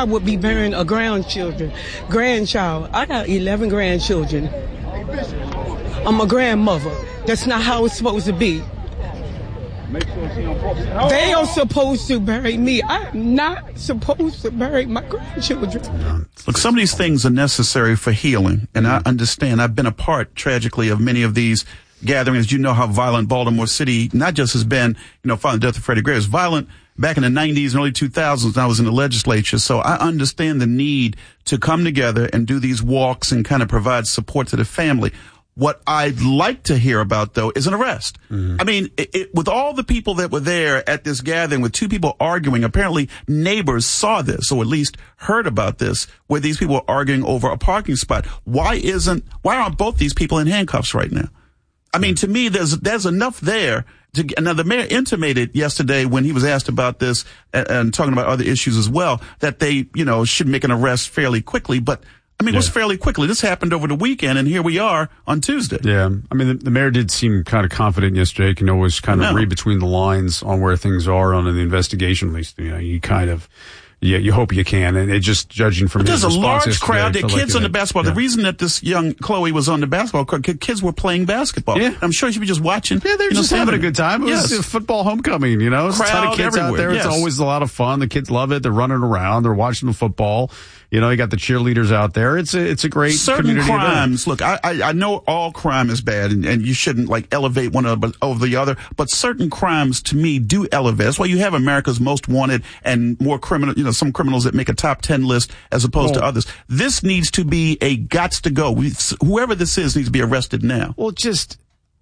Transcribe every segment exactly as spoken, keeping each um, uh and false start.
I would be bearing a grandchildren, grandchild. I got eleven grandchildren. I'm a grandmother. That's not how it's supposed to be. They are supposed to bury me. I'm not supposed to bury my grandchildren. Look, some of these things are necessary for healing, and I understand. I've been a part, tragically, of many of these gatherings. You know how violent Baltimore City not just has been, you know, following the death of Freddie Gray. It was violent back in the nineties and early two thousands when I was in the legislature. So I understand the need to come together and do these walks and kind of provide support to the family. What I'd like to hear about, though, is an arrest. Mm-hmm. I mean, it, it, with all the people that were there at this gathering, with two people arguing, apparently neighbors saw this, or at least heard about this, where these people were arguing over a parking spot. Why isn't, why aren't both these people in handcuffs right now? I mean, to me, there's, there's enough there to, now the mayor intimated yesterday when he was asked about this and, and talking about other issues as well, that they, you know, should make an arrest fairly quickly, but I mean, yeah. It was fairly quickly. This happened over the weekend, and here we are on Tuesday. Yeah. I mean, the, the mayor did seem kind of confident yesterday. You can always kind of no. read between the lines on where things are on the investigation, at least. You know, you kind of, yeah, you hope you can. And it just judging from but his there's a large yesterday, crowd. There are kids like on the basketball. Yeah. The reason that this young Chloe was on the basketball court, kids were playing basketball. Yeah. I'm sure she'd be just watching. Yeah, they're just know, having a good time. It was yes. a football homecoming, you know. There's a ton of kids everywhere. out there. Yes. It's always a lot of fun. The kids love it. They're running around. They're watching the football. You know, you got the cheerleaders out there. It's a, it's a great Certain community crimes, event. Look, I, I, I know all crime is bad, and, and you shouldn't, like, elevate one over the other, but certain crimes, to me, do elevate. That's why you have America's Most Wanted and more criminal, you know, some criminals that make a top ten list as opposed well, to others. This needs to be a gots to go. We, whoever this is needs to be arrested now. Well, just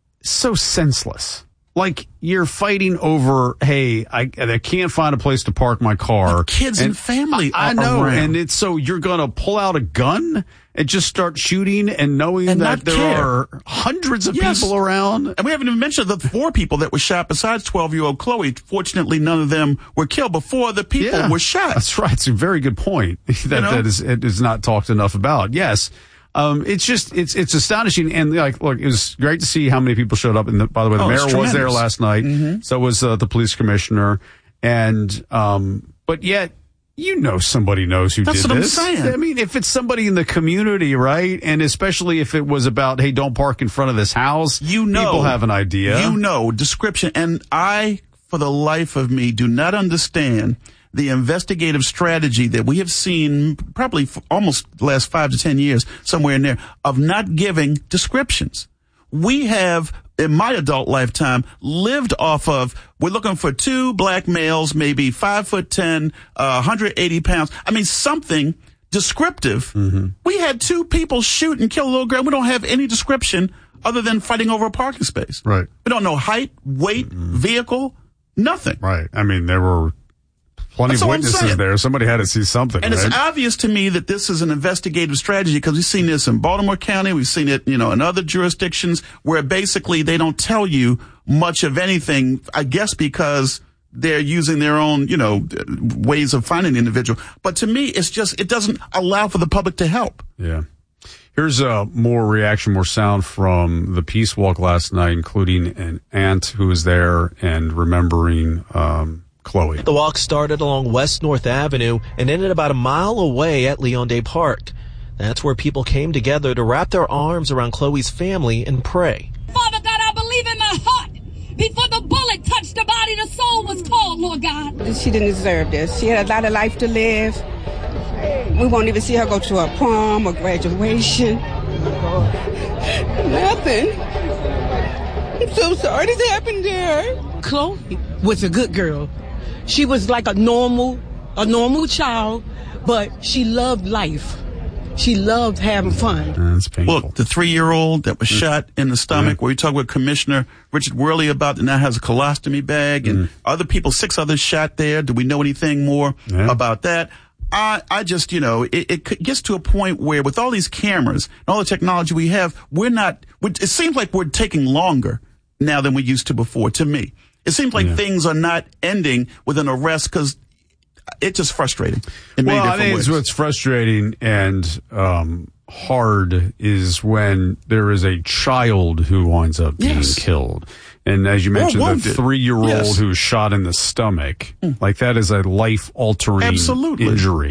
so senseless. Like, you're fighting over, hey, I, I can't find a place to park my car. With kids and, and family I, I know, around. And it's so you're going to pull out a gun and just start shooting and knowing and that there care. are hundreds of yes. people around. And we haven't even mentioned the four people that were shot besides twelve-year-old Chloe. Fortunately, none of them were killed before the people yeah, were shot. That's right. It's a very good point that, you know? that is, it is not talked enough about. Yes. Um, it's just, it's, it's astonishing. And like, look, it was great to see how many people showed up. And the, by the way, the oh, mayor was there last night. Mm-hmm. So was uh, the police commissioner. And, um, but yet, you know, somebody knows who That's did what this. I'm saying. I mean, if it's somebody in the community, right? And especially if it was about, hey, don't park in front of this house. You know, people have an idea. You know, description. And I, for the life of me, do not understand the investigative strategy that we have seen probably for almost the last five to ten years, somewhere in there, of not giving descriptions. We have, in my adult lifetime, lived off of, we're looking for two black males, maybe five foot ten, uh, one hundred eighty pounds. I mean, something descriptive. Mm-hmm. We had two people shoot and kill a little girl. We don't have any description other than fighting over a parking space. Right. We don't know height, weight, mm-hmm. vehicle, nothing. Right. I mean, there were plenty That's of witnesses there. Somebody had to see something. And right? It's obvious to me that this is an investigative strategy because we've seen this in Baltimore County. We've seen it, you know, in other jurisdictions where basically they don't tell you much of anything, I guess because they're using their own, you know, ways of finding the individual. But to me, it's just, it doesn't allow for the public to help. Yeah. Here's uh, more reaction, more sound from the Peace Walk last night, including an aunt who was there and remembering um Chloe. The walk started along West North Avenue and ended about a mile away at Leon Day Park. That's where people came together to wrap their arms around Chloe's family and pray. Father God, I believe in my heart. Before the bullet touched the body, the soul was called, Lord God. She didn't deserve this. She had a lot of life to live. We won't even see her go to a prom or graduation. Nothing. I'm so sorry this happened to her. Chloe was a good girl. She was like a normal, a normal child, but she loved life. She loved having fun. That's painful. Look, the three-year-old that was mm. shot in the stomach, mm. where we talked with Commissioner Richard Worley about that now has a colostomy bag, and mm. other people, six others shot there. Do we know anything more yeah. about that? I, I just, you know, it, it gets to a point where with all these cameras and all the technology we have, we're not, it seems like we're taking longer now than we used to before, to me. It seems like yeah. things are not ending with an arrest because it's just frustrating in many well, different I think ways. What's frustrating and um, hard is when there is a child who winds up being yes. killed. And as you mentioned, the three-year-old yes. who was shot in the stomach, mm. like that is a life-altering Absolutely. injury.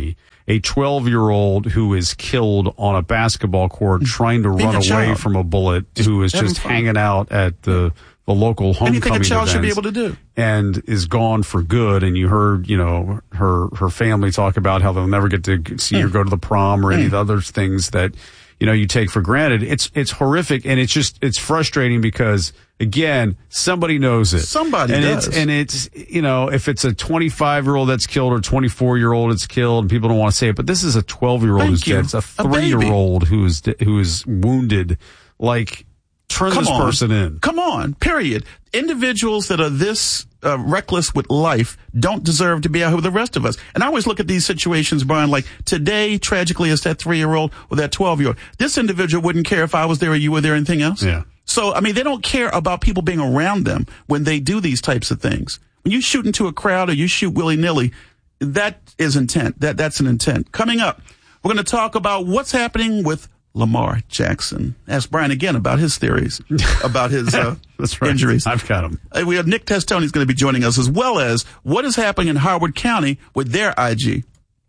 a twelve-year-old who is killed on a basketball court trying to Being run away child. from a bullet, Just who is just fun. hanging out at the the local homecoming Anything a child events should be able to do. and is gone for good. And you heard, you know, her her family talk about how they'll never get to see her go to the prom or any of the other things that, you know, you take for granted. It's it's horrific, and it's just it's frustrating because, again, somebody knows it. Somebody and does. It's, and it's, you know, if it's a twenty-five-year-old that's killed or twenty-four-year-old that's killed, and people don't want to say it, but this is a twelve-year-old who's you. dead. It's a A three-year-old who's who is wounded. Like, turn Come this on. person in. Come on, period. Individuals that are this uh, reckless with life don't deserve to be out here with the rest of us. And I always look at these situations, Brian, like today, tragically, it's that three-year-old or that twelve-year-old. This individual wouldn't care if I was there or you were there or anything else. Yeah. So, I mean, they don't care about people being around them when they do these types of things. When you shoot into a crowd or you shoot willy-nilly, that is intent. That That's an intent. Coming up, we're going to talk about what's happening with Lamar Jackson. Ask Brian again about his theories, about his uh, That's right. injuries. I've got him. Uh, We have Nick Testoni is going to be joining us, as well as what is happening in Howard County with their I G.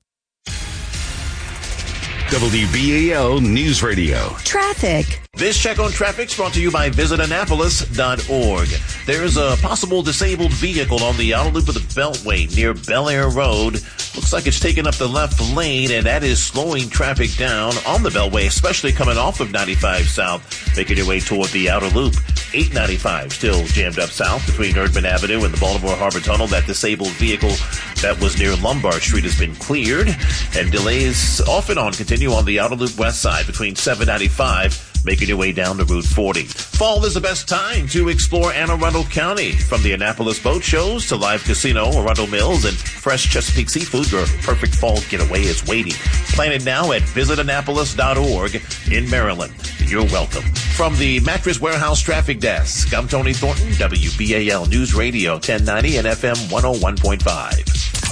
W B A L News Radio. Traffic. This check on traffic is brought to you by visit annapolis dot org. There's a possible disabled vehicle on the outer loop of the Beltway near Bel Air Road. Looks like it's taken up the left lane, and that is slowing traffic down on the Beltway, especially coming off of ninety-five South, making your way toward the outer loop. eight ninety-five still jammed up south between Erdman Avenue and the Baltimore Harbor Tunnel. That disabled vehicle that was near Lombard Street has been cleared, and delays off and on continue on the outer loop west side between seven ninety-five, making your way down to Route forty. Fall is the best time to explore Anne Arundel County. From the Annapolis boat shows to live casino, Arundel Mills, and fresh Chesapeake seafood, your perfect fall getaway is waiting. Plan it now at visit annapolis dot org in Maryland. You're welcome. From the Mattress Warehouse Traffic Desk, I'm Tony Thornton, W B A L News Radio ten ninety and F M one oh one point five.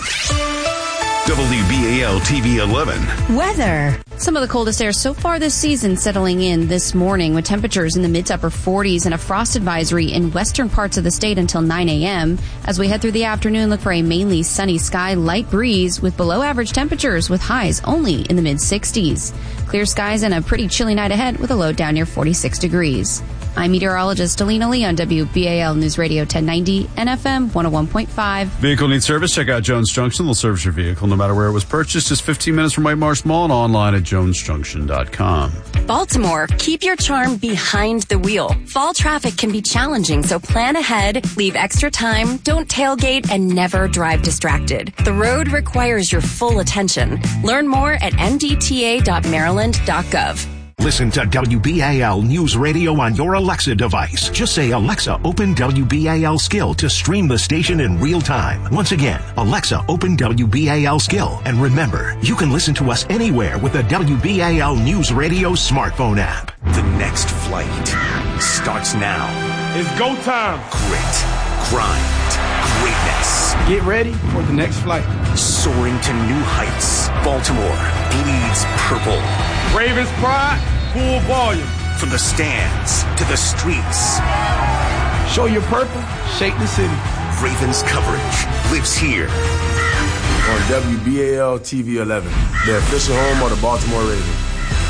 W B A L T V eleven. Weather. Some of the coldest air so far this season settling in this morning with temperatures in the mid to upper forties and a frost advisory in western parts of the state until nine a.m. As we head through the afternoon, look for a mainly sunny sky, light breeze with below average temperatures with highs only in the mid sixties. Clear skies and a pretty chilly night ahead with a low down near forty-six degrees. I'm meteorologist Alina Lee on W B A L News Radio ten ninety and F M one oh one point five. Vehicle needs service? Check out Jones Junction. They'll service your vehicle no matter where it was purchased. Just fifteen minutes from White Marsh Mall and online at jones junction dot com. Baltimore, keep your charm behind the wheel. Fall traffic can be challenging, so plan ahead, leave extra time, don't tailgate, and never drive distracted. The road requires your full attention. Learn more at m d t a dot maryland dot gov. Listen to W B A L News Radio on your Alexa device. Just say, Alexa, open W B A L Skill to stream the station in real time. Once again, Alexa, open W B A L Skill. And remember, you can listen to us anywhere with the W B A L News Radio smartphone app. The next flight starts now. It's go time. Grit, grind, greatness. Get ready for the next flight. Soaring to new heights. Baltimore bleeds purple. Ravens pride, full volume. From the stands to the streets. Show your purple, shake the city. Ravens coverage lives here. On W B A L T V eleven, the official home of the Baltimore Ravens.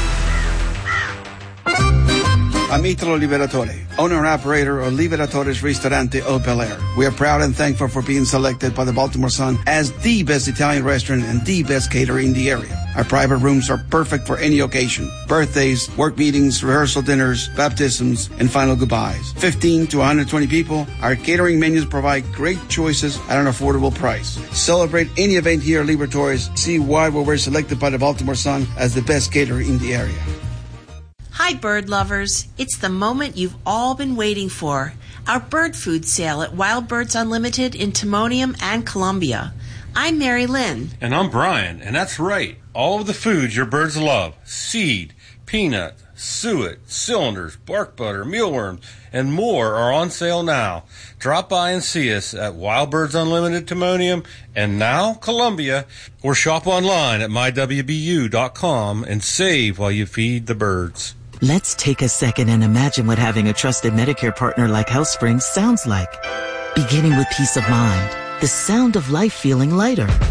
I'm Italo Liberatore, owner and operator of Liberatore's Ristorante Au Bel Air. We are proud and thankful for being selected by the Baltimore Sun as the best Italian restaurant and the best caterer in the area. Our private rooms are perfect for any occasion. Birthdays, work meetings, rehearsal dinners, baptisms, and final goodbyes. fifteen to one hundred twenty people, our catering menus provide great choices at an affordable price. Celebrate any event here at Liberatore's. See why we were selected by the Baltimore Sun as the best caterer in the area. Hi, bird lovers. It's the moment you've all been waiting for. Our bird food sale at Wild Birds Unlimited in Timonium and Columbia. I'm Mary Lynn. And I'm Brian, and that's right. All of the foods your birds love, seed, peanut, suet, cylinders, bark butter, mealworms, and more are on sale now. Drop by and see us at Wild Birds Unlimited Timonium and now Columbia, or shop online at my w b u dot com and save while you feed the birds. Let's take a second and imagine what having a trusted Medicare partner like HealthSprings sounds like. Beginning with peace of mind, the sound of life feeling lighter,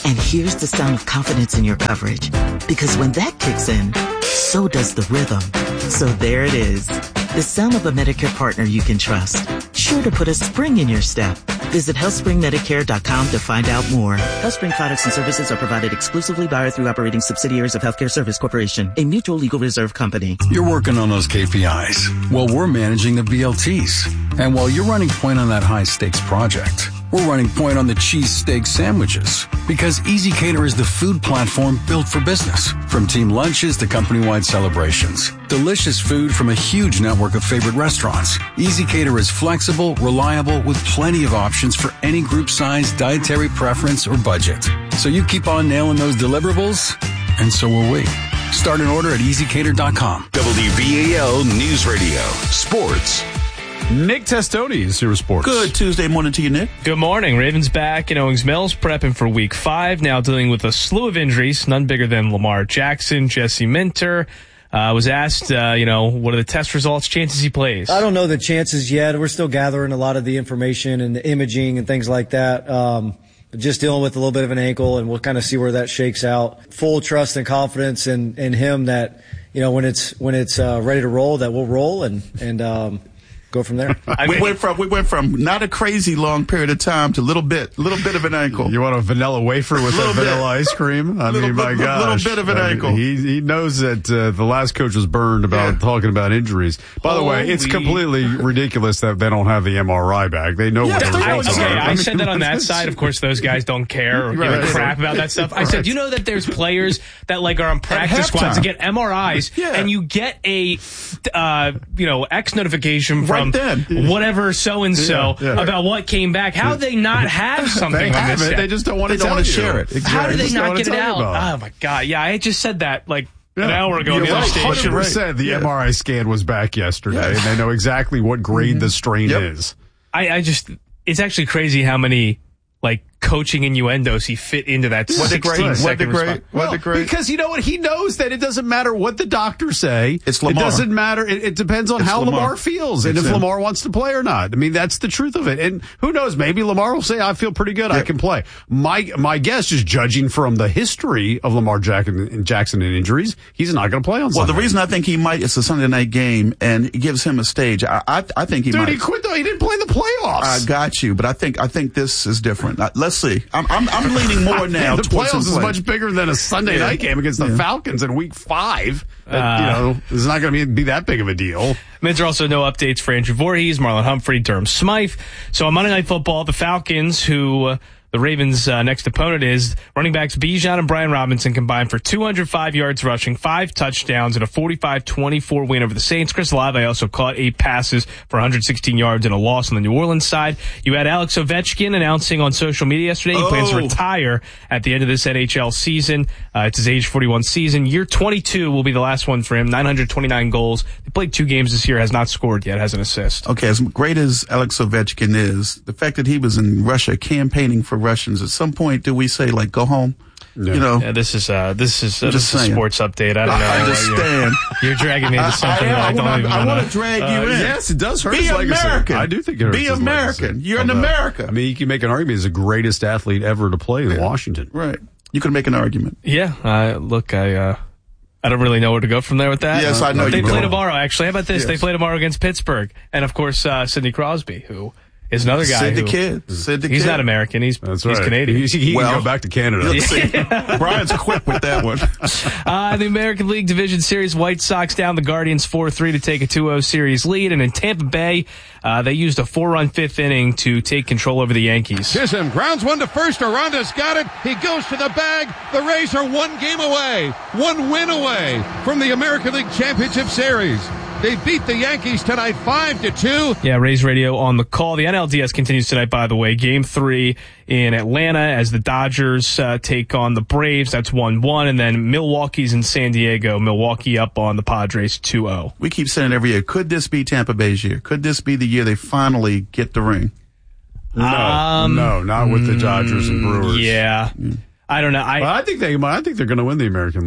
And here's the sound of confidence in your coverage. Because when that kicks in, so does the rhythm. So there it is. The sound of a Medicare partner you can trust. Sure to put a spring in your step. Visit health spring medicare dot com to find out more. HealthSpring products and services are provided exclusively by or through operating subsidiaries of Healthcare Service Corporation, a mutual legal reserve company. You're working on those K P Is. Well, we're managing the B L Ts. And while you're running point on that high-stakes project, we're running point on the cheesesteak sandwiches. Because Easy Cater is the food platform built for business. From team lunches to company-wide celebrations. Delicious food from a huge network of favorite restaurants. Easy Cater is flexible, reliable, with plenty of options for any group size, dietary preference, or budget. So you keep on nailing those deliverables, and so will we. Start an order at easy cater dot com. W B A L News Radio. Sports. Nick Testoni is here with sports. Good Tuesday morning to you, Nick. Good morning. Ravens back in Owings Mills, prepping for week five, now dealing with a slew of injuries, none bigger than Lamar Jackson. Jesse Minter uh, was asked, uh, you know, what are the test results, chances he plays? I don't know the chances yet. We're still gathering a lot of the information and the imaging and things like that. Um, just dealing with a little bit of an ankle, and we'll kind of see where that shakes out. Full trust and confidence in, in him that, you know, when it's when it's uh, ready to roll, that we'll roll and and um, go from there. I mean, we went from we went from not a crazy long period of time to a little bit, little bit of an ankle. You want a vanilla wafer with that vanilla ice cream? I mean, my bit, gosh, little bit of an I ankle. Mean, he he knows that uh, the last coach was burned about yeah. talking about injuries. By Holy. the way, it's completely ridiculous that they don't have the M R I back. They know yeah, what they're I, doing. Okay, I, I mean, said that on that side. Of course, those guys don't care or right, give a right, crap right. about that stuff. I said, you know that there's players that like are on practice squads to get M R Is, yeah. and you get a uh, you know X notification from right then. whatever so and so about what came back. How do they not have something they on have this? It. They just don't want they to, don't want to you. share it. Exactly. How do they not get it out? About. Oh my god! Yeah, I just said that like. Yeah. An hour ago, You're the right. other station. one hundred percent The yeah. M R I scan was back yesterday, yeah. and they know exactly what grade mm-hmm. the strain yep. is. I, I just, it's actually crazy how many, like, coaching innuendos he fit into that what sixteen second response. Well, what the because you know what? He knows that it doesn't matter what the doctors say. It's Lamar. It doesn't matter. It, it depends on it's how Lamar, Lamar feels it's and if him. Lamar wants to play or not. I mean, that's the truth of it. And who knows? Maybe Lamar will say, I feel pretty good. Yep. I can play. My my guess is judging from the history of Lamar Jackson, Jackson and injuries, he's not going to play on Sunday. Well, the reason I think he might, it's a Sunday night game, and it gives him a stage. I I, I think he Dude, might. Dude, he quit though. He didn't play in the playoffs. I got you, but I think I think this is different. Uh, let's see. I'm I'm, I'm leaning more now. The towards playoffs is play. much bigger than a Sunday yeah. night game against the yeah. Falcons in week five. Uh, you know, it's not going to be, be that big of a deal. There's also no updates for Andrew Voorhees, Marlon Humphrey, Durham Smythe. So on Monday Night Football, the Falcons, who uh, the Ravens' uh, next opponent is, running backs Bijan and Brian Robinson combined for two hundred five yards rushing, five touchdowns, and a forty-five twenty-four win over the Saints. Chris Olave also caught eight passes for one hundred sixteen yards and a loss on the New Orleans side. You had Alex Ovechkin announcing on social media yesterday he oh. plans to retire at the end of this N H L season. Uh, it's his age forty-one season. Year twenty-two will be the last one for him. nine hundred twenty-nine goals. He played two games this year, has not scored yet, has an assist. Okay, as great as Alex Ovechkin is, the fact that he was in Russia campaigning for Russians, at some point do we say, like, go home? Yeah. You know, yeah, this is uh, this is uh, this is a sports update. I don't know. I understand. You're, you're dragging me into something I, I, that I don't wanna, even I want to drag you uh, in. Yes, it does hurt Be his legacy. American. I do think it hurts Be his American. legacy. You're in America. I mean, you can make an argument he's the greatest athlete ever to play in yeah. Washington. Right. You can make an argument. Yeah. Uh, look, I. Uh, I don't really know where to go from there with that. Yes, I know. They you play will. tomorrow, actually. How about this? Yes. They play tomorrow against Pittsburgh. And, of course, uh, Sidney Crosby, who is another guy Sid who... the kid. Sid the he's kid. not American. He's, That's he's right. Canadian. He, he well, can go back to Canada. Yeah. Brian's quick with that one. uh, the American League Division Series, White Sox down the Guardians four three to take a two oh series lead. And in Tampa Bay, uh, they used a four-run fifth inning to take control over the Yankees. Chisholm grounds one to first. Aranda's got it. He goes to the bag. The Rays are one game away, one win away from the American League Championship Series. They beat the Yankees tonight five to two. Yeah, Rays Radio on the call. The N L D S continues tonight, by the way. Game three in Atlanta as the Dodgers uh, take on the Braves. That's one one. And then Milwaukee's in San Diego. Milwaukee up on the Padres two oh. We keep saying it every year. Could this be Tampa Bay's year? Could this be the year they finally get the ring? No, um, no, not with the Dodgers and Brewers. Yeah. Mm. I don't know. I, well, I think they I think they're going to win the American League.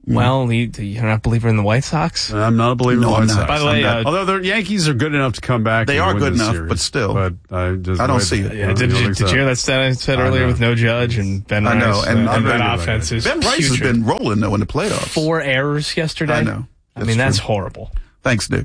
Well, you, you're not a believer in the White Sox? I'm not a believer No, in I'm the White not. Sox. By the way, I'm uh, Although the Yankees are good enough to come back. They and are win good this enough, series. but still. But I, just I don't the way see that- it. Yeah, I did don't you, think did so. you hear that stat I said I earlier know. with no Judge and Ben I Rice? know, and, uh, and that Ben- offense is Ben Rice has putrid. been rolling, though, in the playoffs. Four errors yesterday. I know. I mean, that's true. horrible. Thanks, Dick.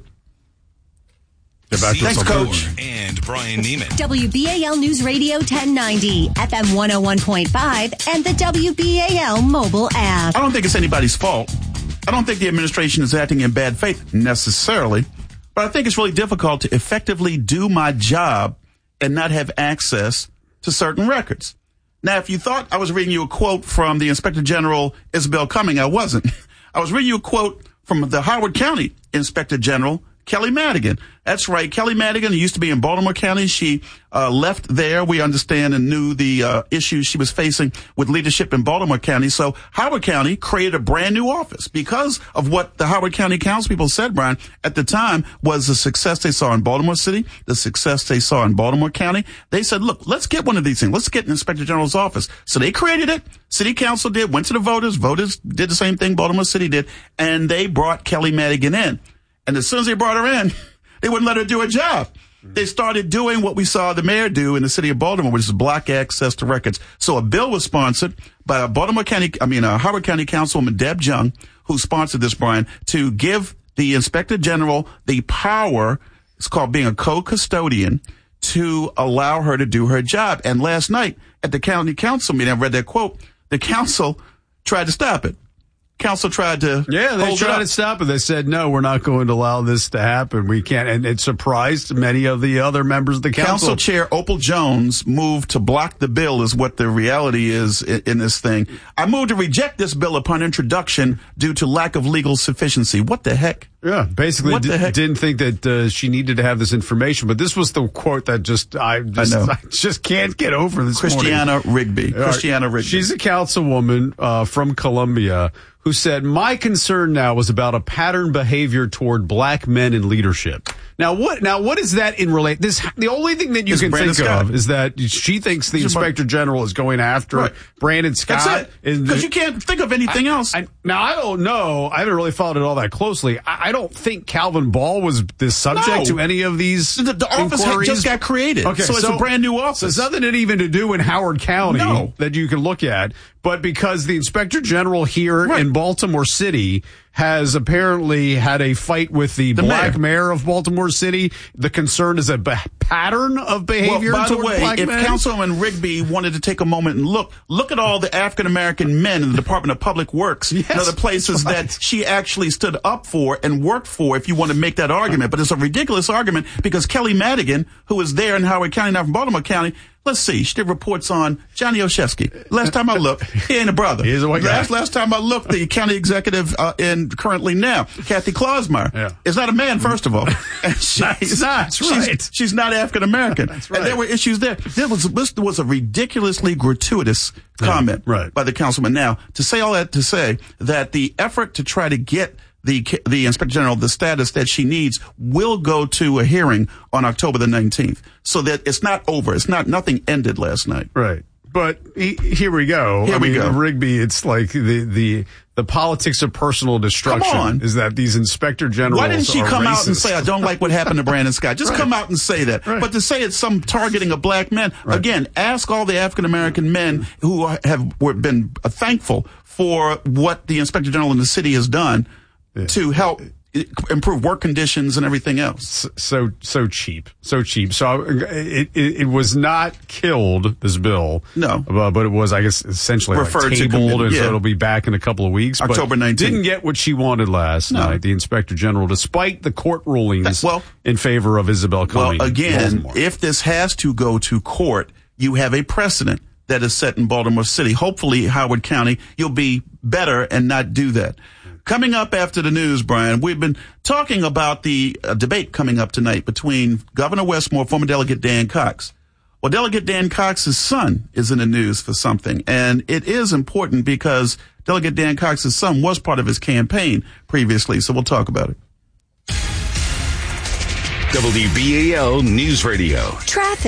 Get back to Thanks, some Coach. food. And Brian Neiman. W B A L News Radio ten ninety, F M one oh one point five, and the W B A L mobile app. I don't think it's anybody's fault. I don't think the administration is acting in bad faith necessarily, but I think it's really difficult to effectively do my job and not have access to certain records. Now, if you thought I was reading you a quote from the Inspector General, Isabel Cumming, I wasn't. I was reading you a quote from the Howard County Inspector General, Kelly Madigan. That's right. Kelly Madigan used to be in Baltimore County. She uh, left there, we understand, and knew the uh, issues she was facing with leadership in Baltimore County. So Howard County created a brand new office because of what the Howard County Council people said, Brian, at the time was the success they saw in Baltimore City, the success they saw in Baltimore County. They said, look, let's get one of these things. Let's get an Inspector General's office. So they created it. City Council did, went to the voters. Voters did the same thing Baltimore City did, and they brought Kelly Madigan in. And as soon as they brought her in, they wouldn't let her do her job. They started doing what we saw the mayor do in the city of Baltimore, which is block access to records. So a bill was sponsored by a Baltimore County, I mean, a Howard County Councilwoman, Deb Jung, who sponsored this, Brian, to give the Inspector General the power, it's called being a co-custodian, to allow her to do her job. And last night at the county council meeting, I read that quote, the council tried to stop it. Council tried to Yeah, they hold tried it up. to stop it. They said, no, we're not going to allow this to happen. We can't. And it surprised many of the other members of the council. Council Chair Opal Jones moved to block the bill is what the reality is in, in this thing. I moved to reject this bill upon introduction due to lack of legal sufficiency. What the heck? Yeah, basically What the di- heck? didn't think that uh, she needed to have this information. But this was the quote that just I just, I know. I just can't get over this Christiana morning. Rigby. All right. Christiana Rigby. She's a councilwoman uh, from Columbia who said, my concern now was about a pattern behavior toward black men in leadership. Now what? Now what is that in relate? This the only thing that you It's can Brandon think Scott. of is that she thinks the She's about- Inspector General is going after Right. Brandon Scott. That's it. Because you can't think of anything else. I, now I don't know. I haven't really followed it all that closely. I, I don't think Calvin Ball was the subject No. to any of these. The, the office had inquiries. just got created. Okay, so it's a brand new office. So it's nothing that even to do in Howard County No. that you can look at, but because the Inspector General here Right. in Baltimore City has apparently had a fight with the, The black mayor. mayor. of Baltimore City. The concern is a be- pattern of behavior Well, by the toward way, black if men. Councilman Rigby wanted to take a moment and look, look at all the African American men in the Department of Public Works Yes, and other places right. that she actually stood up for and worked for, if you want to make that argument. But it's a ridiculous argument because Kelly Madigan, who is there in Howard County, now from Baltimore County, let's see, she did reports on Johnny Oshevsky. Last time I looked, he ain't a brother. He is a white guy. last, last time I looked, the county executive uh, in currently now, Kathy Klausmeyer, Yeah. is not a man, first of all. And she's, That's not, that's she's- right. She's not African American. That's right. And there were issues there. There was, this was a ridiculously gratuitous comment right. by the councilman. Now, to say all that to say that the effort to try to get the the Inspector General the status that she needs will go to a hearing on October the nineteenth. So that it's not over. It's not, nothing ended last night. Right. But he, here we go. Here I we mean, go. Rigby, it's like the, the, the politics of personal destruction Come on. is that these inspector generals Why didn't she are come out and racist. say, I don't like what happened to Brandon Scott? Just Right. come out and say that. Right. But to say it's some targeting of black men, Right. again, ask all the African American men who have were been thankful for what the Inspector General in the city has done Yeah. to help improve work conditions and everything else. So, so so cheap, so cheap. So it, it it was not killed, this bill. No. uh, but it was, I guess, essentially like Referred to tabled, committee, and yeah. so it'll be back in a couple of weeks. but October nineteenth. Didn't get what she wanted last No. night. The Inspector General, despite the court rulings That- well- in favor of Isabel Cumming. Well, in again, Baltimore. if this has to go to court, you have a precedent that is set in Baltimore City. Hopefully, Howard County, you'll be better and not do that. Coming up after the news, Brian, we've been talking about the uh, debate coming up tonight between Governor Westmore, former Delegate Dan Cox. Well, Delegate Dan Cox's son is in the news for something, and it is important because Delegate Dan Cox's son was part of his campaign previously, so we'll talk about it. W B A L News Radio. Traffic.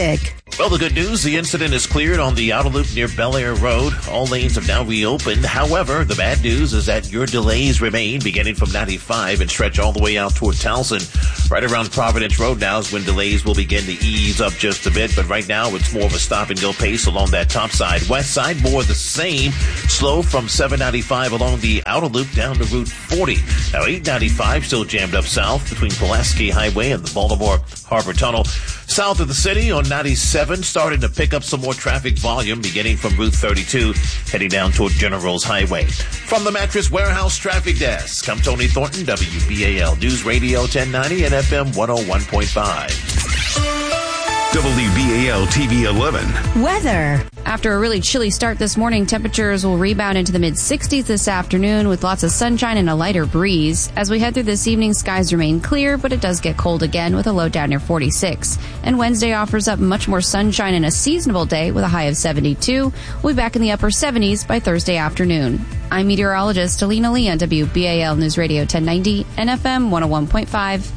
Well, the good news, the incident is cleared on the outer loop near Bel Air Road. All lanes have now reopened. However, the bad news is that your delays remain beginning from ninety-five and stretch all the way out toward Towson. Right around Providence Road now is when delays will begin to ease up just a bit. But right now, it's more of a stop-and-go pace along that top side. West side, more the same. Slow from seven ninety-five along the outer loop down to Route forty. Now, eight ninety-five still jammed up south between Pulaski Highway and the Baltimore Harbor Tunnel. South of the city on ninety-seven, starting to pick up some more traffic volume beginning from Route thirty-two, heading down toward Generals Highway. From the Mattress Warehouse Traffic Desk, I'm Tony Thornton, W B A L News Radio ten ninety and F M one oh one point five. W B A L T V eleven. Weather. After a really chilly start this morning, temperatures will rebound into the mid-sixties this afternoon with lots of sunshine and a lighter breeze. As we head through this evening, skies remain clear, but it does get cold again with a low down near forty-six. And Wednesday offers up much more sunshine and a seasonable day with a high of seventy-two. We'll be back in the upper seventies by Thursday afternoon. I'm meteorologist Alina Lee on W B A L News Radio ten ninety and F M one oh one point five.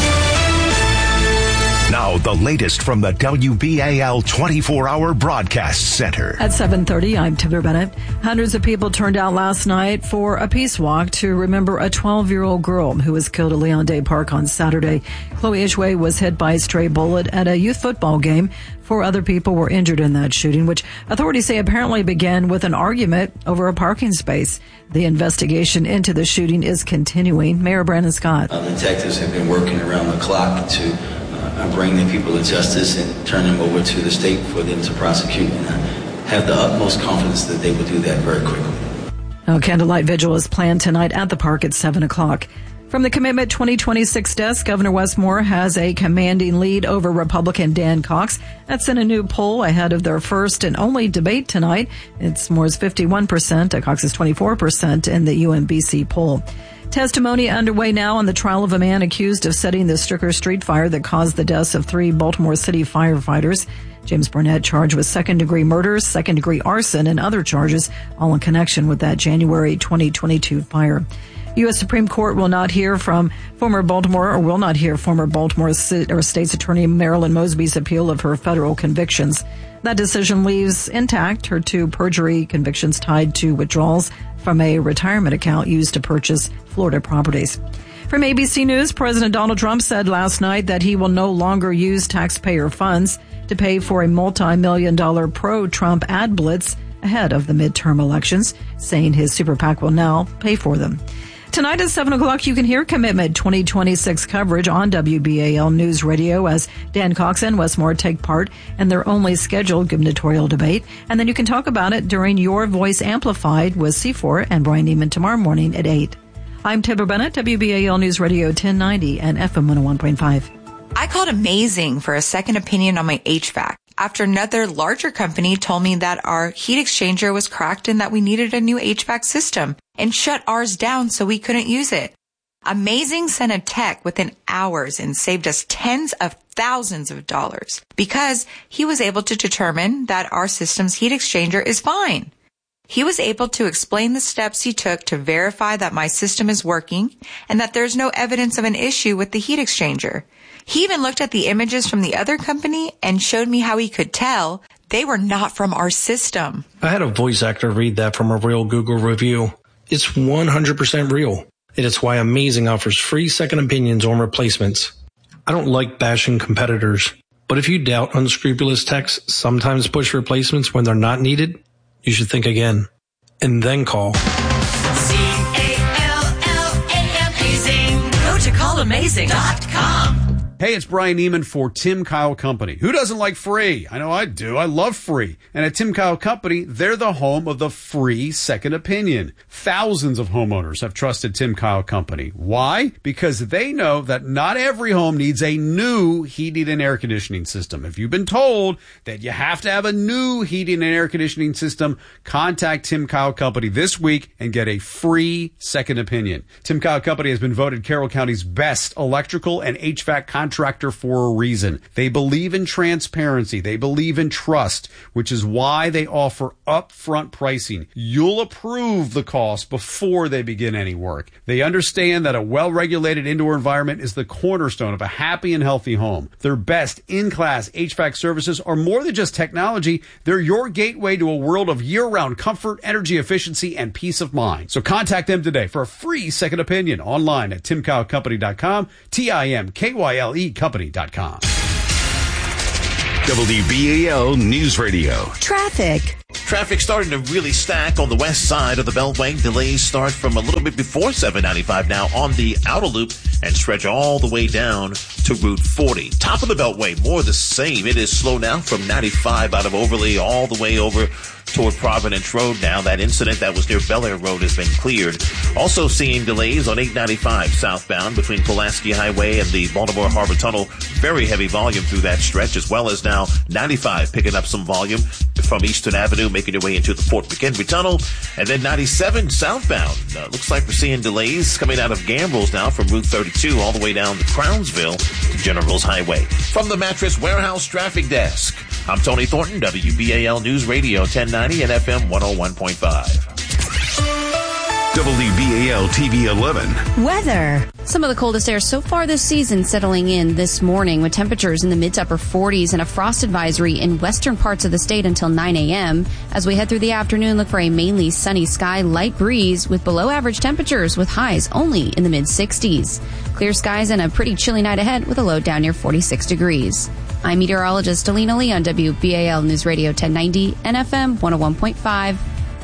Now, the latest from the W B A L twenty-four hour Broadcast Center. At seven thirty, I'm Timber Bennett. Hundreds of people turned out last night for a peace walk to remember a twelve-year-old girl who was killed at Leon Day Park on Saturday. Chloe Ishway was hit by a stray bullet at a youth football game. Four other people were injured in that shooting, which authorities say apparently began with an argument over a parking space. The investigation into the shooting is continuing. Mayor Brandon Scott. Uh, detectives have been working around the clock to uh, bring the people to justice and turn them over to the state for them to prosecute. And I have the utmost confidence that they will do that very quickly. A candlelight vigil is planned tonight at the park at seven o'clock. From the Commitment twenty twenty-six desk, Governor Wes Moore has a commanding lead over Republican Dan Cox. That's in a new poll ahead of their first and only debate tonight. It's Moore's fifty-one percent to Cox's twenty-four percent in the U M B C poll. Testimony underway now on the trial of a man accused of setting the Stricker Street fire that caused the deaths of three Baltimore City firefighters. James Burnett charged with second-degree murder, second-degree arson, and other charges, all in connection with that January twenty twenty-two fire. U S Supreme Court will not hear from former Baltimore, or will not hear former Baltimore City, or State's Attorney Marilyn Mosby's appeal of her federal convictions. That decision leaves intact her two perjury convictions tied to withdrawals from a retirement account used to purchase Florida properties. From A B C News, President Donald Trump said last night that he will no longer use taxpayer funds to pay for a multi-million dollar pro-Trump ad blitz ahead of the midterm elections, saying his super PAC will now pay for them. Tonight at seven o'clock, you can hear Commitment twenty twenty-six coverage on W B A L News Radio as Dan Cox and Wes Moore take part in their only scheduled gubernatorial debate. And then you can talk about it during Your Voice Amplified with C four and Brian Neiman tomorrow morning at eight. I'm Timber Bennett, W B A L News Radio ten ninety and F M one oh one point five. I called Amazing for a second opinion on my H V A C after another larger company told me that our heat exchanger was cracked and that we needed a new H V A C system and shut ours down so we couldn't use it. Amazing sent a tech within hours and saved us tens of thousands of dollars because he was able to determine that our system's heat exchanger is fine. He was able to explain the steps he took to verify that my system is working and that there's no evidence of an issue with the heat exchanger. He even looked at the images from the other company and showed me how he could tell they were not from our system. I had a voice actor read that from a real Google review. It's one hundred percent real. And it's why Amazing offers free second opinions on replacements. I don't like bashing competitors, but if you doubt unscrupulous techs sometimes push replacements when they're not needed, you should think again and then call. C A L L A Amazing. Go to call amazing dot com. Hey, it's Brian Neiman for Tim Kyle Company. Who doesn't like free? I know I do. I love free. And at Tim Kyle Company, they're the home of the free second opinion. Thousands of homeowners have trusted Tim Kyle Company. Why? Because they know that not every home needs a new heating and air conditioning system. If you've been told that you have to have a new heating and air conditioning system, contact Tim Kyle Company this week and get a free second opinion. Tim Kyle Company has been voted Carroll County's best electrical and H V A C contractor contractor for a reason. They believe in transparency. They believe in trust, which is why they offer upfront pricing. You'll approve the cost before they begin any work. They understand that a well-regulated indoor environment is the cornerstone of a happy and healthy home. Their best in-class H V A C services are more than just technology. They're your gateway to a world of year-round comfort, energy efficiency, and peace of mind. So contact them today for a free second opinion online at tim kyle company dot com, T I M K Y L E company dot com. W B A L News Radio. Traffic. Traffic starting to really stack on the west side of the Beltway. Delays start from a little bit before seven ninety-five now on the outer loop and stretch all the way down to Route forty. Top of the Beltway, more the same. It is slow now from ninety-five out of Overly all the way over toward Providence Road now. That incident that was near Bel Air Road has been cleared. Also seeing delays on eight ninety-five southbound between Pulaski Highway and the Baltimore Harbor Tunnel. Very heavy volume through that stretch, as well as now ninety-five picking up some volume from Eastern Avenue, making your way into the Fort McHenry Tunnel. And then ninety-seven southbound. Uh, looks like we're seeing delays coming out of Gambrills now from Route thirty-two all the way down to Crownsville to General's Highway. From the Mattress Warehouse Traffic Desk, I'm Tony Thornton, W B A L News Radio ten ninety and F M one oh one point five. W B A L T V eleven. Weather. Some of the coldest air so far this season settling in this morning with temperatures in the mid to upper forties and a frost advisory in western parts of the state until nine a.m. As we head through the afternoon, look for a mainly sunny sky, light breeze with below average temperatures with highs only in the mid sixties. Clear skies and a pretty chilly night ahead with a low down near forty-six degrees. I'm meteorologist Alina Lee on W B A L News Radio ten ninety and F M one oh one point five.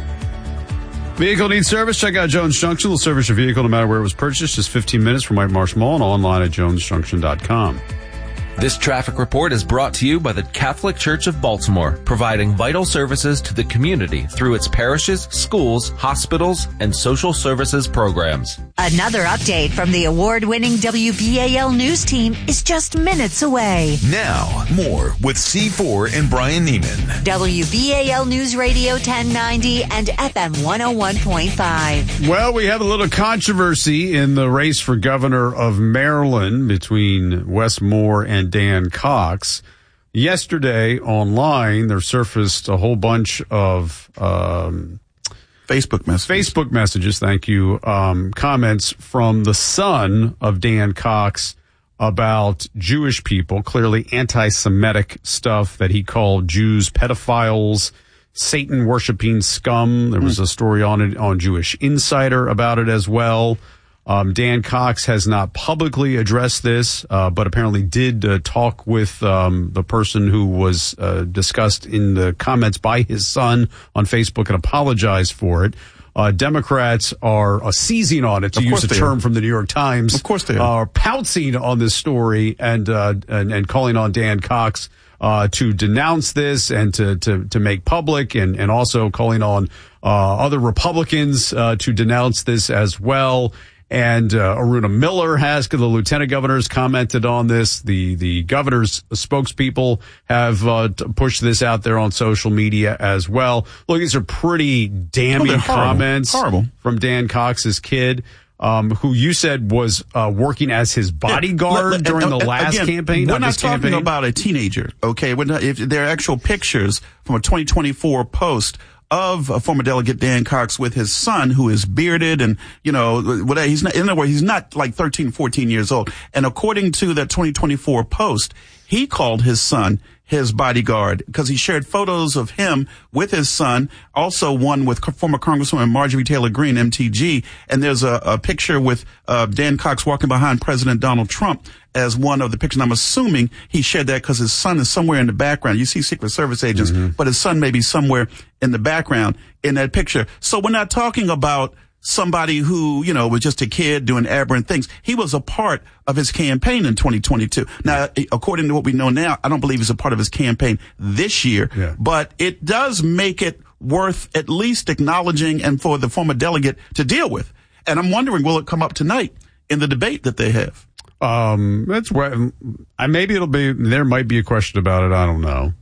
Vehicle needs service? Check out Jones Junction. They'll service your vehicle no matter where it was purchased. Just fifteen minutes from White Marsh Mall and online at jones junction dot com. This traffic report is brought to you by the Catholic Church of Baltimore, providing vital services to the community through its parishes, schools, hospitals, and social services programs. Another update from the award-winning W B A L News team is just minutes away. Now, more with C four and Brian Neiman. W B A L News Radio ten ninety and F M one oh one point five. Well, we have a little controversy in the race for governor of Maryland between Wes Moore and Dan Cox. Yesterday online, there surfaced a whole bunch of um, Facebook messages. Facebook messages, thank you. Um, comments from the son of Dan Cox about Jewish people, clearly anti-Semitic stuff that he called Jews pedophiles, Satan-worshiping scum. There was a story on it on Jewish Insider about it as well. Um, Dan Cox has not publicly addressed this, uh, but apparently did uh, talk with um, the person who was uh, discussed in the comments by his son on Facebook and apologized for it. Uh, Democrats are uh, seizing on it, to use a term from the New York Times. Of course they are. Uh, pouncing on this story and, uh, and, and calling on Dan Cox uh, to denounce this and to, to, to make public, and, and also calling on uh, other Republicans uh, to denounce this as well. And uh, Aruna Miller has, the lieutenant governor, has commented on this. The the governor's spokespeople have uh, pushed this out there on social media as well. Look, these are pretty damning oh, horrible. comments horrible. from Dan Cox's kid, um, who you said was uh, working as his bodyguard yeah. during the last Again, campaign. We're not, not talking campaign. about a teenager, okay? We're not, if there are actual pictures from a twenty twenty-four post of a former delegate Dan Cox with his son, who is bearded and, you know, whatever. He's not, in other words, he's not like thirteen, fourteen years old. And according to that twenty twenty-four post, he called his son his bodyguard because he shared photos of him with his son, also one with former Congresswoman Marjorie Taylor Greene, M T G. And there's a, a picture with uh, Dan Cox walking behind President Donald Trump as one of the pictures. And I'm assuming he shared that because his son is somewhere in the background. You see Secret Service agents, mm-hmm. but his son may be somewhere in the background in that picture. So we're not talking about somebody who, you know, was just a kid doing aberrant things. He was a part of his campaign in twenty twenty-two. Now, according to what we know now, I don't believe he's a part of his campaign this year, yeah. but it does make it worth at least acknowledging and for the former delegate to deal with. And I'm wondering, will it come up tonight in the debate that they have? Um, that's what I maybe it'll be. There might be a question about it. I don't know.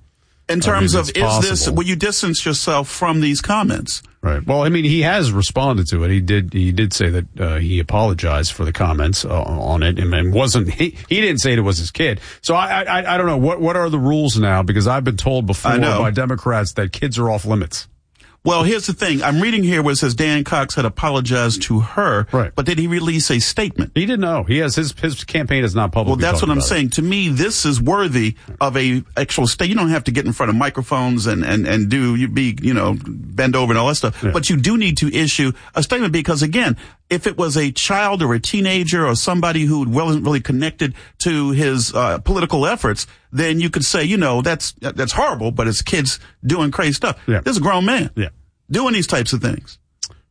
In terms I mean, of, it's is possible. this, will you distance yourself from these comments? Right. Well, I mean, he has responded to it. He did. He did say that uh, he apologized for the comments uh, on it, and, and wasn't. He, he didn't say it was his kid. So I, I, I don't know what what are the rules now, because I've been told before by Democrats that kids are off limits. Well, here's the thing. I'm reading here where it says Dan Cox had apologized to her, right. But did he release a statement? He didn't know. He has his his campaign is not public. Well, that's what I'm saying. It. To me, this is worthy of a actual state. You don't have to get in front of microphones and and and do you be you know bend over and all that stuff. Yeah. But you do need to issue a statement, because again, if it was a child or a teenager or somebody who wasn't really connected to his uh, political efforts, then you could say, you know, that's that's horrible, but it's kids doing crazy stuff. Yeah. There's a grown man yeah. doing these types of things.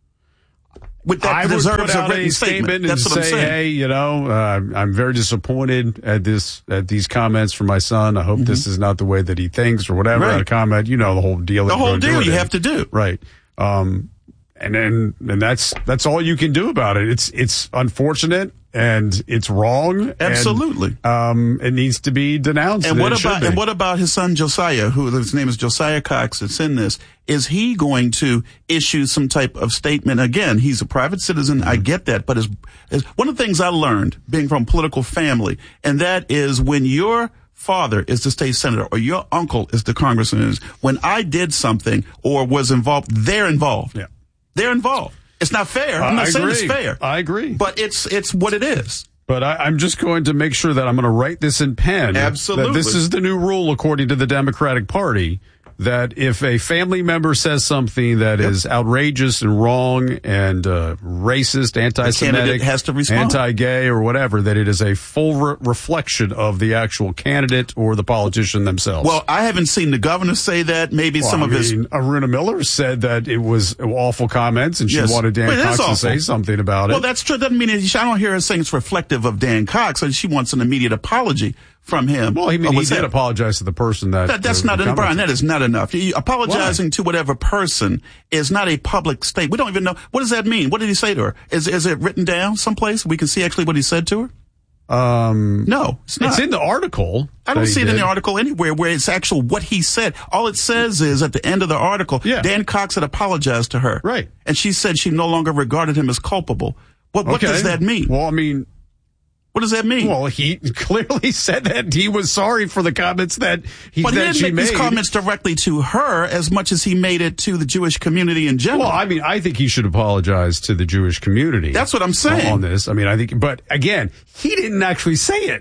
With that I would deserves put out a written a statement, statement. and That's what say, I'm saying. hey, you know, uh, I'm very disappointed at this at these comments from my son. I hope mm-hmm. this is not the way that he thinks or whatever. Right. A comment, you know, the whole deal. The whole deal you have to do. Right. Um, and then, and that's, that's all you can do about it. It's, it's unfortunate and it's wrong. Absolutely. And, um, it needs to be denounced. And, and what about, and what about his son Josiah, who his name is Josiah Cox, that's in this? Is he going to issue some type of statement? Again, he's a private citizen. Mm-hmm. I get that. But is, is one of the things I learned being from a political family, and that is when your father is the state senator or your uncle is the congressman, when I did something or was involved, they're involved. Yeah. They're involved. It's not fair. I'm not I saying agree. it's fair. I agree. But it's it's what it is. But I, I'm just going to make sure that I'm going to write this in pen. Absolutely. That this is the new rule according to the Democratic Party, that if a family member says something that yep. is outrageous and wrong and uh, racist, anti-Semitic, has to respond. anti-gay or whatever, that it is a full re- reflection of the actual candidate or the politician themselves. Well, I haven't seen the governor say that. Maybe well, some I of mean, his... Aruna Miller said that it was awful comments and she yes. wanted Dan but Cox to say something about it. Well, that's true. Doesn't mean it, I don't hear her saying it's reflective of Dan Cox. She wants an immediate apology from him. Well, he, he did that? apologize to the person that... that that's not, Brian, that is not enough. You, apologizing Why? to whatever person is not a public state. We don't even know. What does that mean? What did he say to her? Is is it written down someplace? We can see actually what he said to her? Um, no, it's not. It's in the article. I don't see it did. in the article anywhere where it's actual what he said. All it says is at the end of the article, yeah. Dan Cox had apologized to her. Right. And she said she no longer regarded him as culpable. What, what okay. does that mean? Well, I mean... What does that mean? Well, he clearly said that he was sorry for the comments that he, but he that didn't she make made. these comments directly to her as much as he made it to the Jewish community in general. Well, I mean, I think he should apologize to the Jewish community. That's what I'm saying on this. I mean, I think, but again, he didn't actually say it.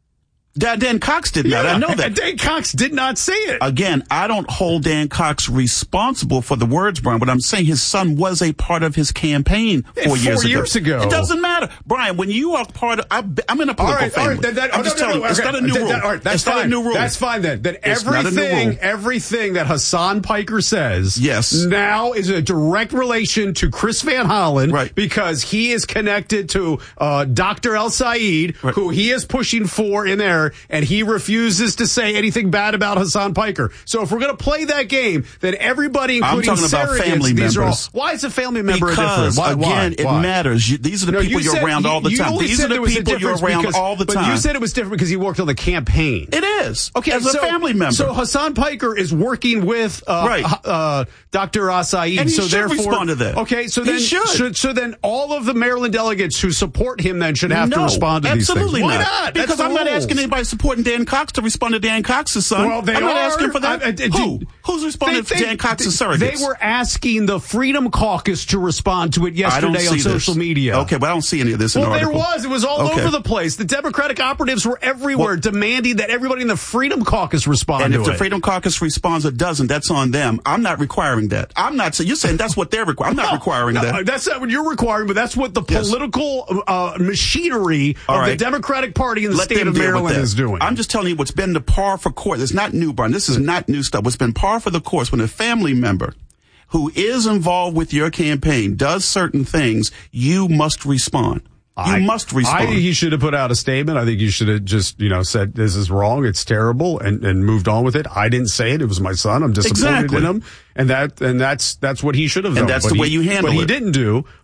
Dan, Dan Cox did not. Yeah, I know that. Dan Cox did not say it. Again, I don't hold Dan Cox responsible for the words, Brian, but I'm saying his son was a part of his campaign four, four years, years ago. ago. It doesn't matter. Brian, when you are part of, I, I'm in a political all right, family. All right, that, that, I'm oh, just no, telling no, you, okay. it's not a new that, rule. That, all right, that's it's fine. not a new rule. That's fine then. That it's everything, everything that Hassan Piker says yes. now is a direct relation to Chris Van Hollen right. because he is connected to uh, Doctor El Said, right. who he is pushing for in there, and he refuses to say anything bad about Hassan Piker. So if we're going to play that game, then everybody, including I'm talking about family these members. Are all, why is a family member because, different? Why, again, why? it matters. You, these are the no, people you you're said, around you, all the you time. These are the people you're around because, all the time. But you said it was different because he worked on the campaign. It is. Okay, as so, a family member. So Hassan Piker is working with uh, right. uh, Doctor Asaid. And he so should therefore, respond to that. Okay, so he then should. should. So then all of the Maryland delegates who support him then should have no, to respond to absolutely these things. Why not? not? Because I'm not asking anybody supporting Dan Cox to respond to Dan Cox's son. Well, they I'm not are. asking for that. I, I, Who? Who's responding they, for Dan Cox's surrogates? They were asking the Freedom Caucus to respond to it yesterday on social this. media. Okay, but I don't see any of this well, in the article. Well, there was. It was all okay. over the place. The Democratic operatives were everywhere well, demanding that everybody in the Freedom Caucus respond and to it. And if the Freedom Caucus responds or doesn't, that's on them. I'm not requiring that. I'm not saying, you're saying that's what they're requiring. I'm not no, requiring no, that. That's not what you're requiring, but that's what the yes. political uh, machinery all of right. the Democratic Party in the Let state of Maryland is doing. I'm just telling you what's been the par for course. It's not new, Brian. This is not new stuff. What's been par for the course when a family member who is involved with your campaign does certain things, you must respond. You I, must respond. I think he should have put out a statement. I think he should have just, you know, said this is wrong, it's terrible, and, and moved on with it. I didn't say it. It was my son. I'm disappointed exactly. in him. And that and that's that's what he should have done. And that's but the he, way you handle but it. But he didn't do.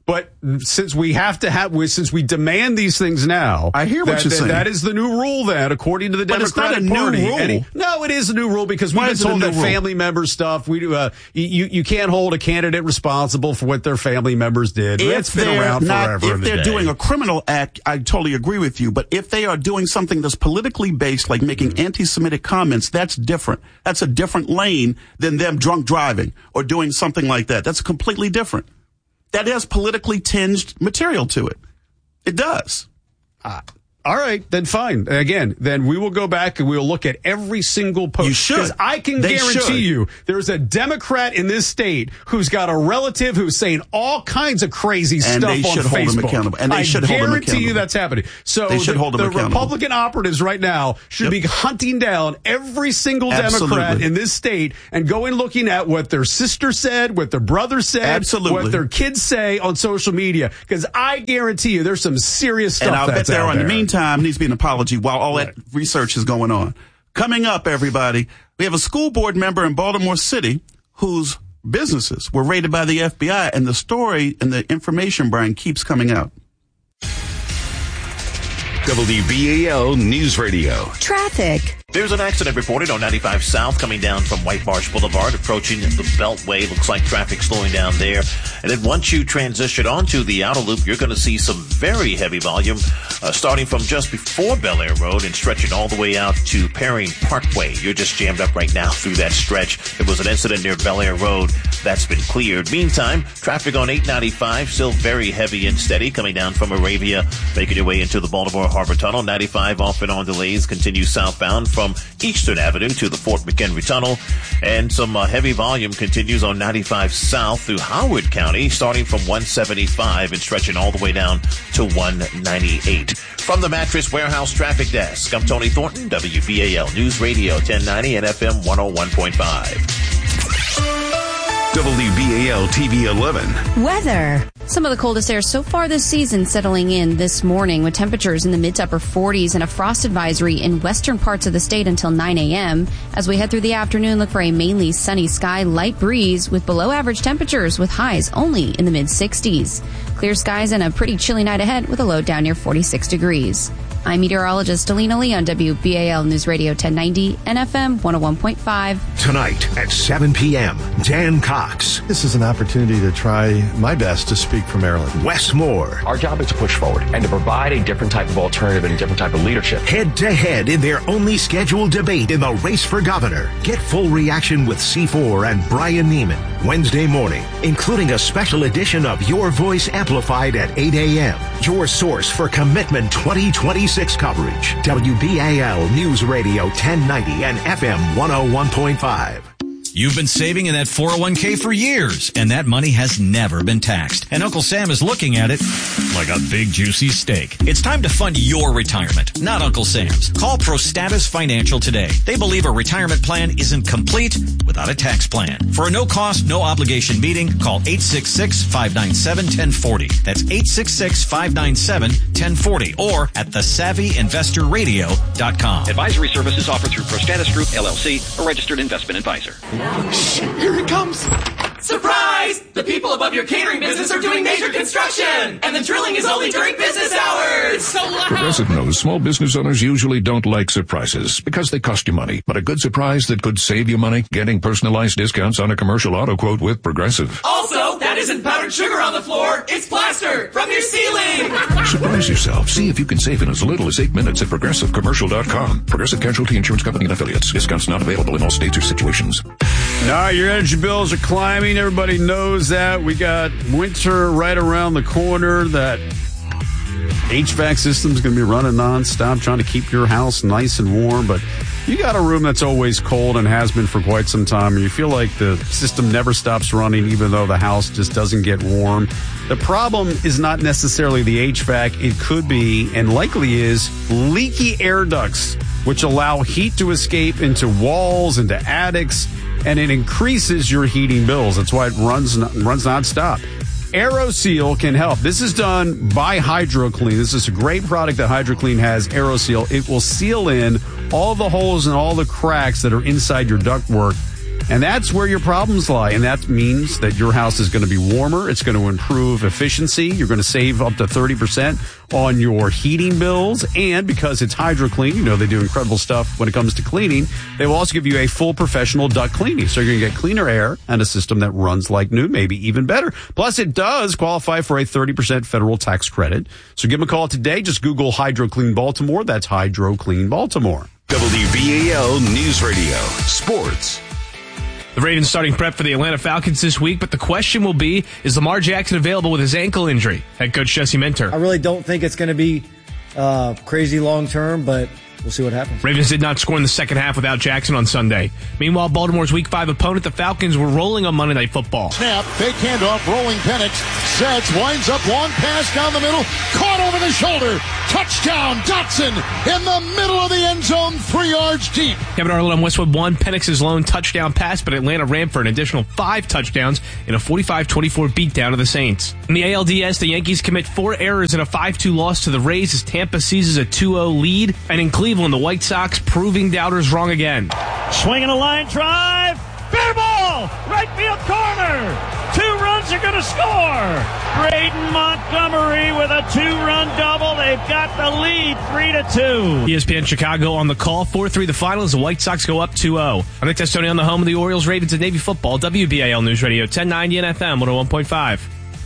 But since we have to have, since we demand these things now, I hear what that, you're that, saying. That is the new rule. Then, according to the but Democratic it's not a Party, new rule. Any, no, it is a new rule because we've Why been is it a told new that rule? family member stuff. We do. Uh, you you can't hold a candidate responsible for what their family members did. If It's been they're around not, forever. if in the they're day. doing a criminal act, I totally agree with you. But if they are doing something that's politically based, like making anti-Semitic comments, that's different. That's a different lane than them drunk driving or doing something like that. That's completely different. That has politically tinged material to it. It does. Uh, all right, then fine. Again, then we will go back and we will look at every single post. You should. Because I can They guarantee should. you there's a Democrat in this state who's got a relative who's saying all kinds of crazy And stuff they on should Facebook. hold him accountable. And they I should hold him guarantee you accountable. that's happening. So They should the, hold him the accountable. Republican operatives right now should Yep. be hunting down every single Democrat Absolutely. in this state and going looking at what their sister said, what their brother said, Absolutely. what their kids say on social media. Because I guarantee you there's some serious stuff And I'll bet that's there out in the there. meantime needs to be an apology while all that research is going on. Coming up, everybody, we have a school board member in Baltimore City whose businesses were raided by the F B I, and the story and the information, Brian, keeps coming out. W B A L News Radio. Traffic. There's an accident reported on ninety-five South coming down from White Marsh Boulevard, approaching the Beltway. Looks like traffic slowing down there. And then once you transition onto the outer loop, you're going to see some very heavy volume, uh, starting from just before Bel Air Road and stretching all the way out to Perrine Parkway. You're just jammed up right now through that stretch. There was an incident near Bel Air Road that's been cleared. Meantime, traffic on eight ninety-five still very heavy and steady coming down from Arabia, making your way into the Baltimore Harbor Tunnel. ninety-five off and on delays continue southbound from Eastern Avenue to the Fort McHenry Tunnel. And some uh, heavy volume continues on ninety-five South through Howard County, starting from one seventy-five and stretching all the way down to one ninety-eight. From the Mattress Warehouse Traffic Desk, I'm Tony Thornton, W B A L News Radio ten ninety and F M one oh one point five. W B A L T V eleven. Weather. Some of the coldest air so far this season settling in this morning with temperatures in the mid to upper forties and a frost advisory in western parts of the state until nine a.m. As we head through the afternoon, look for a mainly sunny sky, light breeze with below average temperatures with highs only in the mid sixties. Clear skies and a pretty chilly night ahead with a low down near forty-six degrees. I'm meteorologist Alina Lee on W B A L News Radio ten ninety and F M one oh one point five. Tonight at seven p.m., Dan Cox. This is an opportunity to try my best to speak for Maryland. Wes Moore. Our job is to push forward and to provide a different type of alternative and a different type of leadership. Head to head in their only scheduled debate in the race for governor. Get full reaction with C four and Brian Neiman Wednesday morning, including a special edition of Your Voice Amplified at eight a.m. Your source for Commitment twenty twenty-six coverage. W B A L News Radio ten ninety and F M one oh one point five. You've been saving in that four oh one k for years, and that money has never been taxed. And Uncle Sam is looking at it like a big juicy steak. It's time to fund your retirement, not Uncle Sam's. Call ProStatus Financial today. They believe a retirement plan isn't complete without a tax plan. For a no-cost, no-obligation meeting, call eight six six, five nine seven, one oh four oh. That's eight six six, five nine seven, one oh four oh or at the savvy investor radio dot com. Advisory services offered through ProStatus Group, L L C, a registered investment advisor. Here he comes! Surprise! The people above your catering business are doing major construction! And the drilling is only during business hours! It's so loud! Progressive knows small business owners usually don't like surprises because they cost you money. But a good surprise that could save you money, getting personalized discounts on a commercial auto quote with Progressive. Also, that isn't powdered sugar on the floor, it's plaster from your ceiling! Surprise yourself. See if you can save in as little as eight minutes at progressive commercial dot com. Progressive Casualty Insurance Company and Affiliates. Discounts not available in all states or situations. Now, your energy bills are climbing. Everybody knows that. We got winter right around the corner. That H V A C system is going to be running nonstop, trying to keep your house nice and warm. But you got a room that's always cold and has been for quite some time, and you feel like the system never stops running, even though the house just doesn't get warm. The problem is not necessarily the H V A C. It could be, and likely is, leaky air ducts, which allow heat to escape into walls, into attics, and it increases your heating bills. That's why it runs runs nonstop. AeroSeal can help. This is done by HydroClean. This is a great product that HydroClean has, AeroSeal. It will seal in all the holes and all the cracks that are inside your ductwork And that's where your problems lie. And that means that your house is going to be warmer. It's going to improve efficiency. You're going to save up to thirty percent on your heating bills. And because it's HydroClean, you know, they do incredible stuff when it comes to cleaning. They will also give you a full professional duct cleaning. So you're going to get cleaner air and a system that runs like new, maybe even better. Plus, it does qualify for a thirty percent federal tax credit. So give them a call today. Just Google HydroClean Baltimore. That's HydroClean Baltimore. W B A L News Radio. Sports. The Ravens starting prep for the Atlanta Falcons this week, but the question will be, is Lamar Jackson available with his ankle injury? Head coach Jesse Minter. I really don't think it's going to be uh, crazy long term, but we'll see what happens. Ravens did not score in the second half without Jackson on Sunday. Meanwhile, Baltimore's Week five opponent, the Falcons, were rolling on Monday Night Football. Snap, fake handoff, rolling Penix, sets, winds up, long pass down the middle, caught over the shoulder, touchdown, Dotson, in the middle of the end zone, three yards deep. Kevin Arnold on Westwood won Penix's lone touchdown pass, but Atlanta ran for an additional five touchdowns in a forty-five twenty-four beatdown of the Saints. In the A L D S, the Yankees commit four errors in a five two loss to the Rays as Tampa seizes a two oh lead, and in Cleveland, the White Sox proving doubters wrong again. Swinging a line drive. Fair ball. Right field corner. Two runs are going to score. Braden Montgomery with a two-run double. They've got the lead three to two. E S P N Chicago on the call. four three the final as the White Sox go up two oh. I'm Nick Testoni on the home of the Orioles, Ravens, and Navy football. W B A L News Radio ten ninety and F M one oh one point five.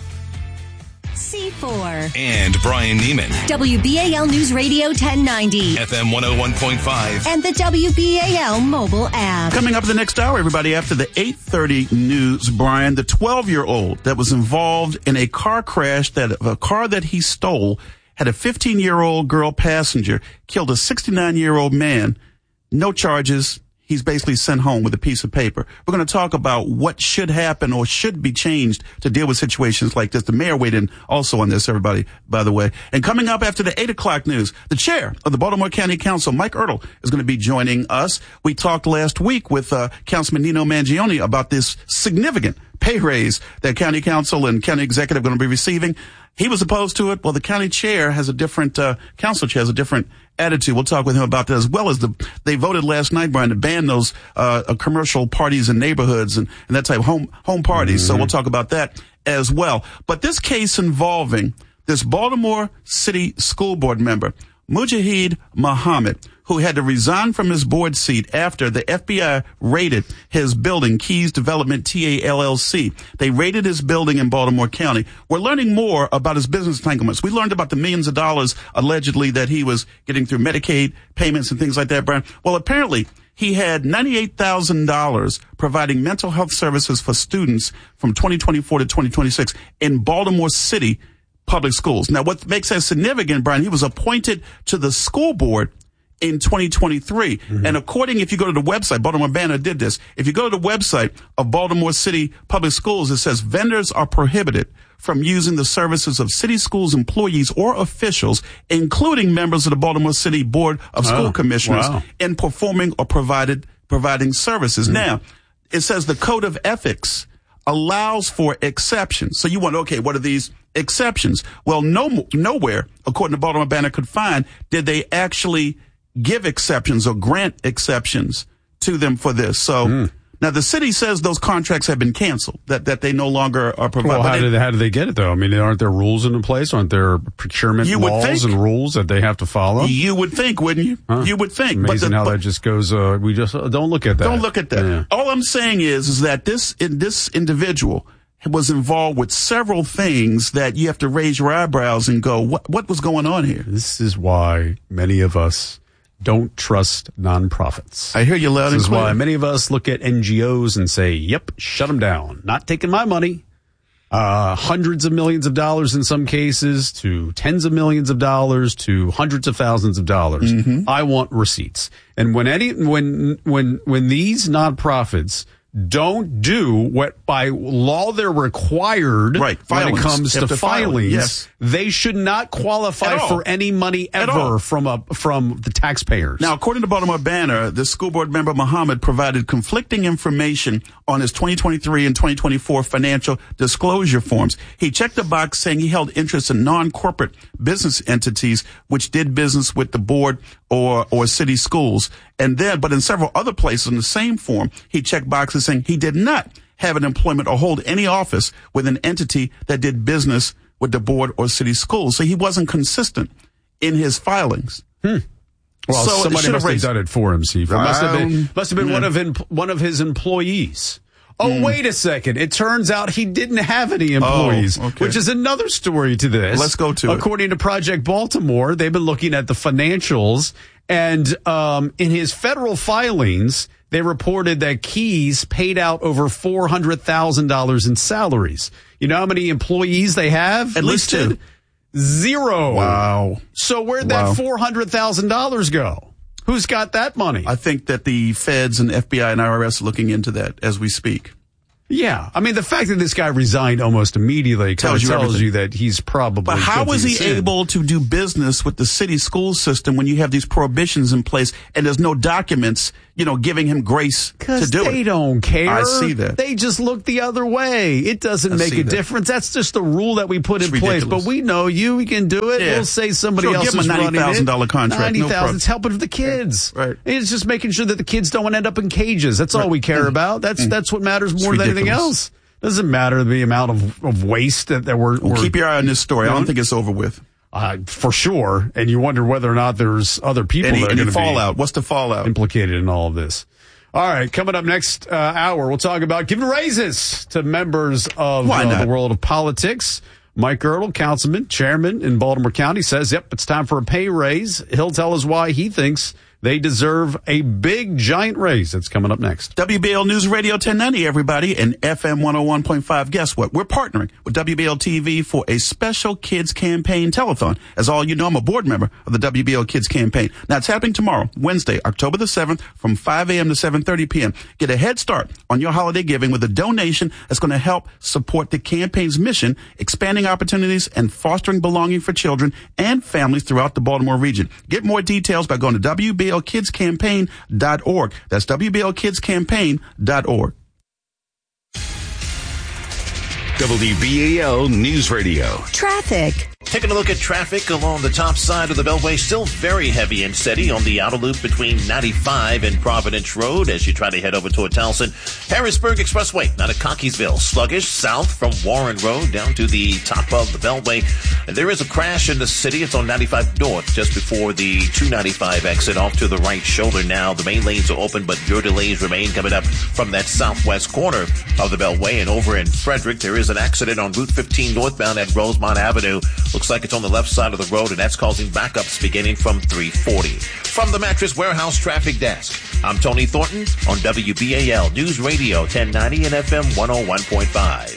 C four. And Brian Neiman. W B A L News Radio ten ninety. F M one oh one point five. And the W B A L mobile app. Coming up the next hour, everybody, after the eight thirty news, Brian, the twelve-year-old that was involved in a car crash, that a car that he stole, had a fifteen-year-old girl passenger, killed a sixty-nine-year-old man, no charges. He's basically sent home with a piece of paper. We're going to talk about what should happen or should be changed to deal with situations like this. The mayor weighed in also on this, everybody, by the way. And coming up after the eight o'clock news, the chair of the Baltimore County Council, Mike Ertl, is going to be joining us. We talked last week with uh, Councilman Nino Mangione about this significant pay raise that county council and county executive are going to be receiving. He was opposed to it. Well, the county chair has a different, uh, council chair has a different attitude. We'll talk with him about that, as well as the, they voted last night, Brian, to ban those, uh, uh commercial parties in neighborhoods and, and that type of home, home parties. Mm-hmm. So we'll talk about that as well. But this case involving this Baltimore City School Board member, Mujahid Muhammad, who had to resign from his board seat after the F B I raided his building, Keys Development T A L L C. They raided his building in Baltimore County. We're learning more about his business entanglements. We learned about the millions of dollars allegedly that he was getting through Medicaid payments and things like that, Brian. Well, apparently he had ninety-eight thousand dollars providing mental health services for students from twenty twenty-four to twenty twenty-six in Baltimore City public schools. Now, what makes that significant, Brian, he was appointed to the school board in twenty twenty-three. Mm-hmm. And according, if you go to the website, Baltimore Banner did this. If you go to the website of Baltimore City Public Schools, it says vendors are prohibited from using the services of city schools employees or officials, including members of the Baltimore City Board of School oh, Commissioners, wow. in performing or provided providing services. Mm-hmm. Now, it says the Code of Ethics allows for exceptions. So you wonder, okay, what are these exceptions? Well, no, nowhere, according to Baltimore Banner, could find did they actually give exceptions or grant exceptions to them for this. So mm. now the city says those contracts have been canceled, that, that they no longer are provided. Well, how do they, how do they get it though? I mean, aren't there rules in place? Aren't there procurement you would laws think, and rules that they have to follow? You would think, wouldn't you? Huh. You would think. Amazing but the, how but, that just goes, uh, we just uh, don't look at that. Don't look at that. Yeah. All I'm saying is, is that this, in, this individual was involved with several things that you have to raise your eyebrows and go, what, what was going on here? This is why many of us don't trust nonprofits. I hear you loud and clear. This is why many of us look at N G Os and say, yep, shut them down. Not taking my money. Uh, hundreds of millions of dollars in some cases to tens of millions of dollars to hundreds of thousands of dollars. Mm-hmm. I want receipts. And when any, when, when, when these nonprofits don't do what by law they're required right. when it comes to, to filings, yes. they should not qualify for any money ever from a, from the taxpayers. Now, according to Baltimore Banner, the school board member Muhammad provided conflicting information on his twenty twenty-three and twenty twenty-four financial disclosure forms. He checked a box saying he held interest in non-corporate business entities which did business with the board or, or city schools. And then, but in several other places in the same form, he checked boxes saying he did not have an employment or hold any office with an entity that did business with the board or city schools. So he wasn't consistent in his filings. Hmm. Well, so somebody must have done it for him, Steve. It must have been, must have been yeah. one of in, one of his employees. Oh, mm. wait a second. It turns out he didn't have any employees, oh, okay. which is another story to this. Let's go to According it. According to Project Baltimore, they've been looking at the financials, and um, in his federal filings, they reported that Keys paid out over four hundred thousand dollars in salaries. You know how many employees they have? At least two. Zero. Wow. So where'd wow. that four hundred thousand dollars go? Who's got that money? I think that the feds and F B I and I R S are looking into that as we speak. Yeah. I mean, the fact that this guy resigned almost immediately tells, you, tells you that he's probably... But how was he sin. able to do business with the city school system when you have these prohibitions in place and there's no documents, you know, giving him grace to do it? Because they don't care. I see that. They just look the other way. It doesn't I make a that. difference. That's just the rule that we put it's in ridiculous. place. But we know you. We can do it. Yeah. We'll say somebody sure, else give him is a ninety thousand dollars contract. ninety thousand dollars. No it's helping the kids. Right. It's just making sure that the kids don't end up in cages. That's right. all we care mm. about. That's mm. that's what matters more it's than anything ridiculous. else. Doesn't matter the amount of, of waste that, that we're, well, we're... Keep your eye on this story. I don't think it's over with. Uh, for sure. And you wonder whether or not there's other people any, that are any going to be fallout. What's the fallout? implicated in all of this. All right, coming up next uh, hour, we'll talk about giving raises to members of uh, the world of politics. Mike Girdle, councilman, chairman in Baltimore County, says, yep, it's time for a pay raise. He'll tell us why he thinks they deserve a big, giant raise. That's coming up next. W B L News Radio ten ninety, everybody, and F M one oh one point five. Guess what? We're partnering with W B L T V for a special kids campaign telethon. As all you know, I'm a board member of the W B L Kids Campaign. Now, it's happening tomorrow, Wednesday, October the seventh, from five a.m. to seven thirty p.m. Get a head start on your holiday giving with a donation that's going to help support the campaign's mission, expanding opportunities and fostering belonging for children and families throughout the Baltimore region. Get more details by going to W B L kids campaign dot org. That's W B L kids campaign dot org. W B A L News Radio. Traffic. Taking a look at traffic along the top side of the Beltway, still very heavy and steady on the outer loop between ninety-five and Providence Road as you try to head over toward Towson. Harrisburg Expressway, not at Cockeysville. Sluggish south from Warren Road down to the top of the Beltway. And there is a crash in the city. It's on ninety-five North just before the two ninety-five exit off to the right shoulder now. The main lanes are open, but your delays remain coming up from that southwest corner of the Beltway. And over in Frederick, there is an accident on Route fifteen northbound at Rosemont Avenue. Looks like it's on the left side of the road, and that's causing backups beginning from three forty. From the Mattress Warehouse Traffic Desk, I'm Tony Thornton on W B A L News Radio ten ninety and F M one oh one point five.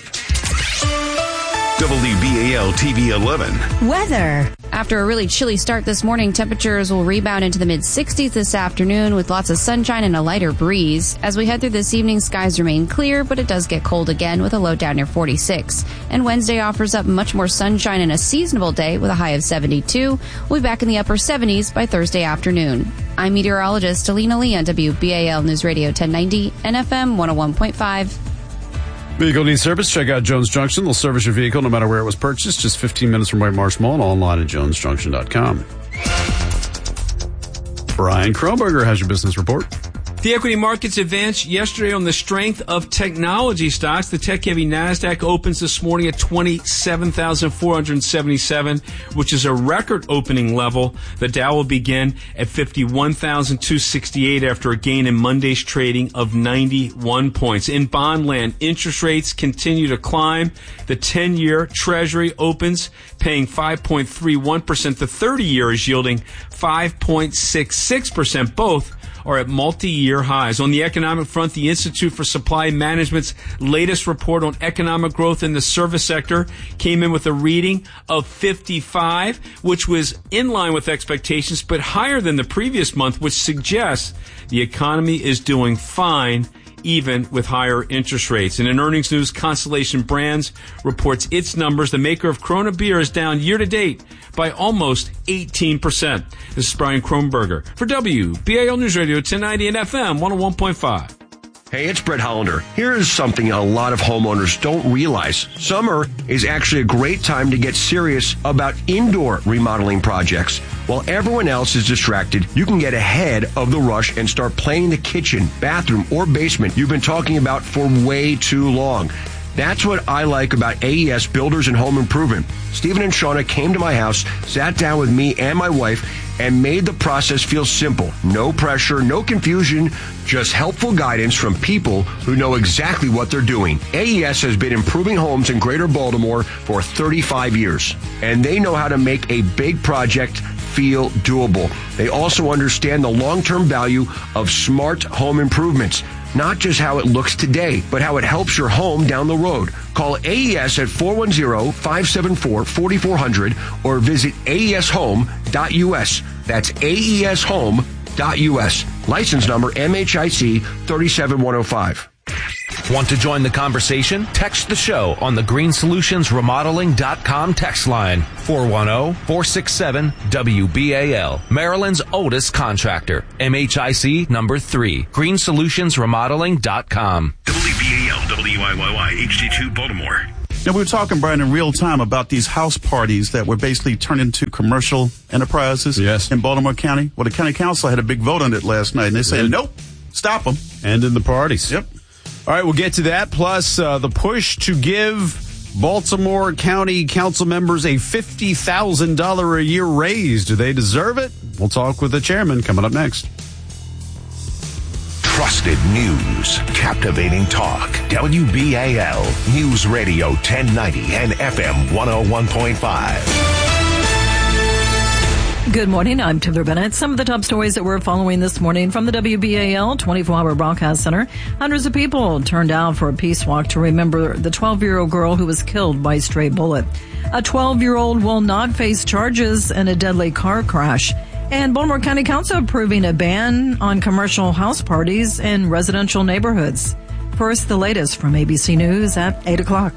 W B A L T V eleven. Weather. After a really chilly start this morning, temperatures will rebound into the mid sixties this afternoon with lots of sunshine and a lighter breeze. As we head through this evening, skies remain clear, but it does get cold again with a low down near forty-six. And Wednesday offers up much more sunshine and a seasonable day with a high of seventy-two. We'll be back in the upper seventies by Thursday afternoon. I'm meteorologist Alina Lee on W B A L News Radio ten ninety and F M one oh one point five. Vehicle needs service. Check out Jones Junction. They'll service your vehicle no matter where it was purchased. Just fifteen minutes from White Marsh Mall and online at jones junction dot com. Brian Kronberger has your business report. The equity markets advanced yesterday on the strength of technology stocks. The tech-heavy NASDAQ opens this morning at twenty-seven thousand four hundred seventy-seven, which is a record opening level. The Dow will begin at fifty-one thousand two hundred sixty-eight after a gain in Monday's trading of ninety-one points. In bond land, interest rates continue to climb. The ten-year Treasury opens paying five point three one percent. The thirty-year is yielding five point six six percent. Both are at multi-year highs. On the economic front, the Institute for Supply Management's latest report on economic growth in the service sector came in with a reading of fifty-five, which was in line with expectations, but higher than the previous month, which suggests the economy is doing fine even with higher interest rates. And in earnings news, Constellation Brands reports its numbers. The maker of Corona beer is down year to date by almost eighteen percent. This is Brian Kronberger for W B A L News Radio ten ninety and F M one oh one point five. Hey, it's Brett Hollander. Here's something a lot of homeowners don't realize. Summer is actually a great time to get serious about indoor remodeling projects. While everyone else is distracted, you can get ahead of the rush and start planning the kitchen, bathroom, or basement you've been talking about for way too long. That's what I like about A E S Builders and Home Improvement. Stephen and Shauna came to my house, sat down with me and my wife, and made the process feel simple. No pressure, no confusion, just helpful guidance from people who know exactly what they're doing. A E S has been improving homes in Greater Baltimore for thirty-five years, and they know how to make a big project feel doable. They also understand the long-term value of smart home improvements. Not just how it looks today, but how it helps your home down the road. Call A E S at four one zero, five seven four, four four zero zero or visit A E S home dot U S. That's A E S home dot U S. License number M H I C three seven one zero five. Want to join the conversation? Text the show on the green solutions remodeling dot com text line four one zero, four six seven, W B A L. Maryland's oldest contractor. M H I C number three. green solutions remodeling dot com. W B A L, W I Y Y, H D two Baltimore. Now, we were talking, Brian, in real time about these house parties that were basically turned into commercial enterprises yes. in Baltimore County. Well, the county council had a big vote on it last night, and they said, nope, stop them. And in the parties. Yep. All right, we'll get to that, plus uh, the push to give Baltimore County council members a fifty thousand dollars a year raise. Do they deserve it? We'll talk with the chairman coming up next. Trusted news, captivating talk. W B A L News Radio ten ninety and F M one oh one point five. Good morning. I'm Timber Bennett. Some of the top stories that we're following this morning from the W B A L twenty-four hour Broadcast Center. Hundreds of people turned out for a peace walk to remember the twelve-year-old girl who was killed by a stray bullet. A twelve-year-old will not face charges in a deadly car crash. And Baltimore County Council approving a ban on commercial house parties in residential neighborhoods. First, the latest from A B C News at eight o'clock.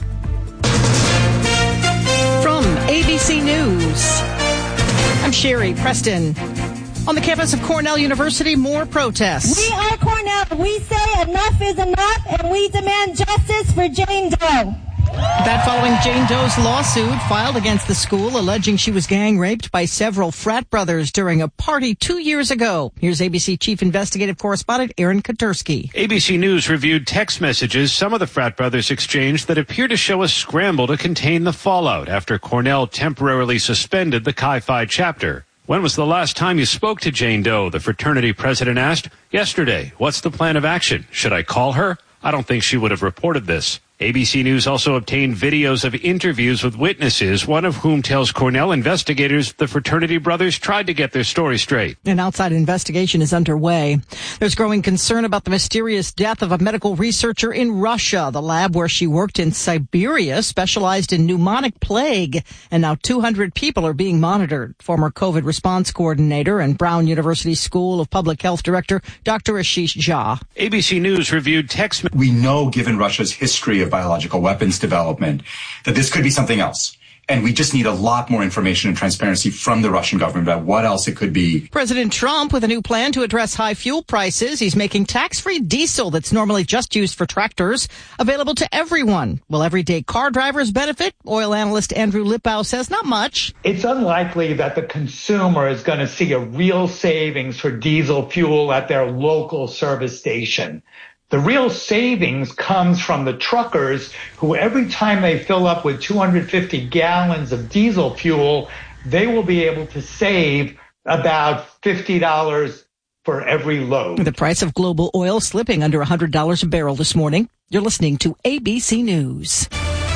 From A B C News, I'm Sherry Preston. On the campus of Cornell University, more protests. We are Cornell. We say enough is enough, and we demand justice for Jane Doe. That following Jane Doe's lawsuit filed against the school, alleging she was gang raped by several frat brothers during a party two years ago. Here's A B C Chief Investigative Correspondent Aaron Katursky. A B C News reviewed text messages some of the frat brothers exchanged that appear to show a scramble to contain the fallout after Cornell temporarily suspended the Chi Phi chapter. When was the last time you spoke to Jane Doe? The fraternity president asked. Yesterday. What's the plan of action? Should I call her? I don't think she would have reported this. A B C News also obtained videos of interviews with witnesses, one of whom tells Cornell investigators the fraternity brothers tried to get their story straight. An outside investigation is underway. There's growing concern about the mysterious death of a medical researcher in Russia. The lab where she worked in Siberia specialized in pneumonic plague, and now two hundred people are being monitored. Former COVID response coordinator and Brown University School of Public Health director Doctor Ashish Jha. A B C News reviewed text. We know, given Russia's history of biological weapons development, that this could be something else. And we just need a lot more information and transparency from the Russian government about what else it could be. President Trump with a new plan to address high fuel prices. He's making tax-free diesel that's normally just used for tractors available to everyone. Will everyday car drivers benefit? Oil analyst Andrew Lippow says not much. It's unlikely that the consumer is going to see a real savings for diesel fuel at their local service station. The real savings comes from the truckers who every time they fill up with two hundred fifty gallons of diesel fuel, they will be able to save about fifty dollars for every load. The price of global oil slipping under one hundred dollars a barrel this morning. You're listening to A B C News.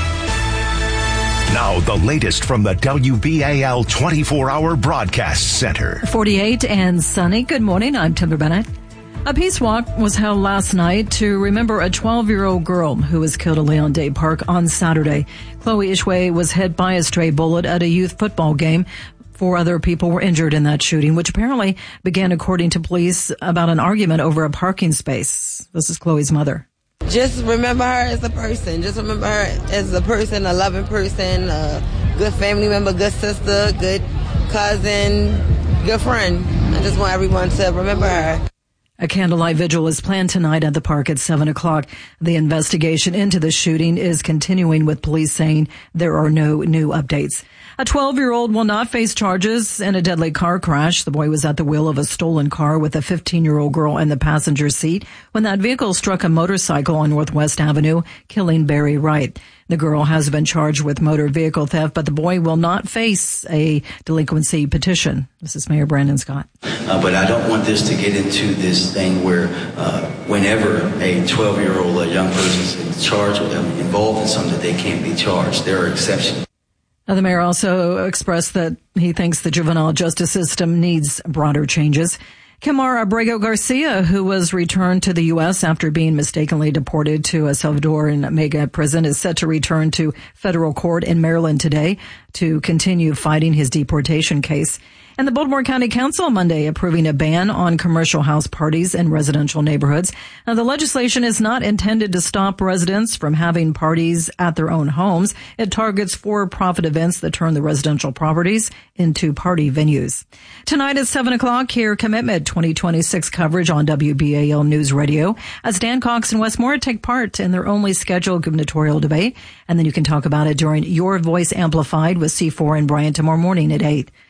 Now the latest from the W B A L twenty-four hour Broadcast Center. forty-eight and sunny. Good morning. I'm Timber Bennett. A peace walk was held last night to remember a twelve-year-old girl who was killed at Leon Day Park on Saturday. Chloe Ishwe was hit by a stray bullet at a youth football game. Four other people were injured in that shooting, which apparently began, according to police, about an argument over a parking space. This is Chloe's mother. Just remember her as a person. Just remember her as a person, a loving person, a good family member, good sister, good cousin, good friend. I just want everyone to remember her. A candlelight vigil is planned tonight at the park at seven o'clock. The investigation into the shooting is continuing, with police saying there are no new updates. A twelve-year-old will not face charges in a deadly car crash. The boy was at the wheel of a stolen car with a fifteen-year-old girl in the passenger seat when that vehicle struck a motorcycle on Northwest Avenue, killing Barry Wright. The girl has been charged with motor vehicle theft, but the boy will not face a delinquency petition. This is Mayor Brandon Scott. Uh, but I don't want this to get into this thing where uh, whenever a twelve-year-old a young person is charged with them, involved in something, they can't be charged. There are exceptions. Now, the mayor also expressed that he thinks the juvenile justice system needs broader changes. Kimar Abrego Garcia, who was returned to the U S after being mistakenly deported to a Salvadoran mega prison, is set to return to federal court in Maryland today to continue fighting his deportation case. And the Baltimore County Council Monday approving a ban on commercial house parties in residential neighborhoods. Now, the legislation is not intended to stop residents from having parties at their own homes. It targets for-profit events that turn the residential properties into party venues. Tonight at seven o'clock, hear Commitment twenty twenty-six coverage on W B A L News Radio as Dan Cox and Wes Moore take part in their only scheduled gubernatorial debate. And then you can talk about it during Your Voice Amplified with C four and Brian tomorrow morning at eight.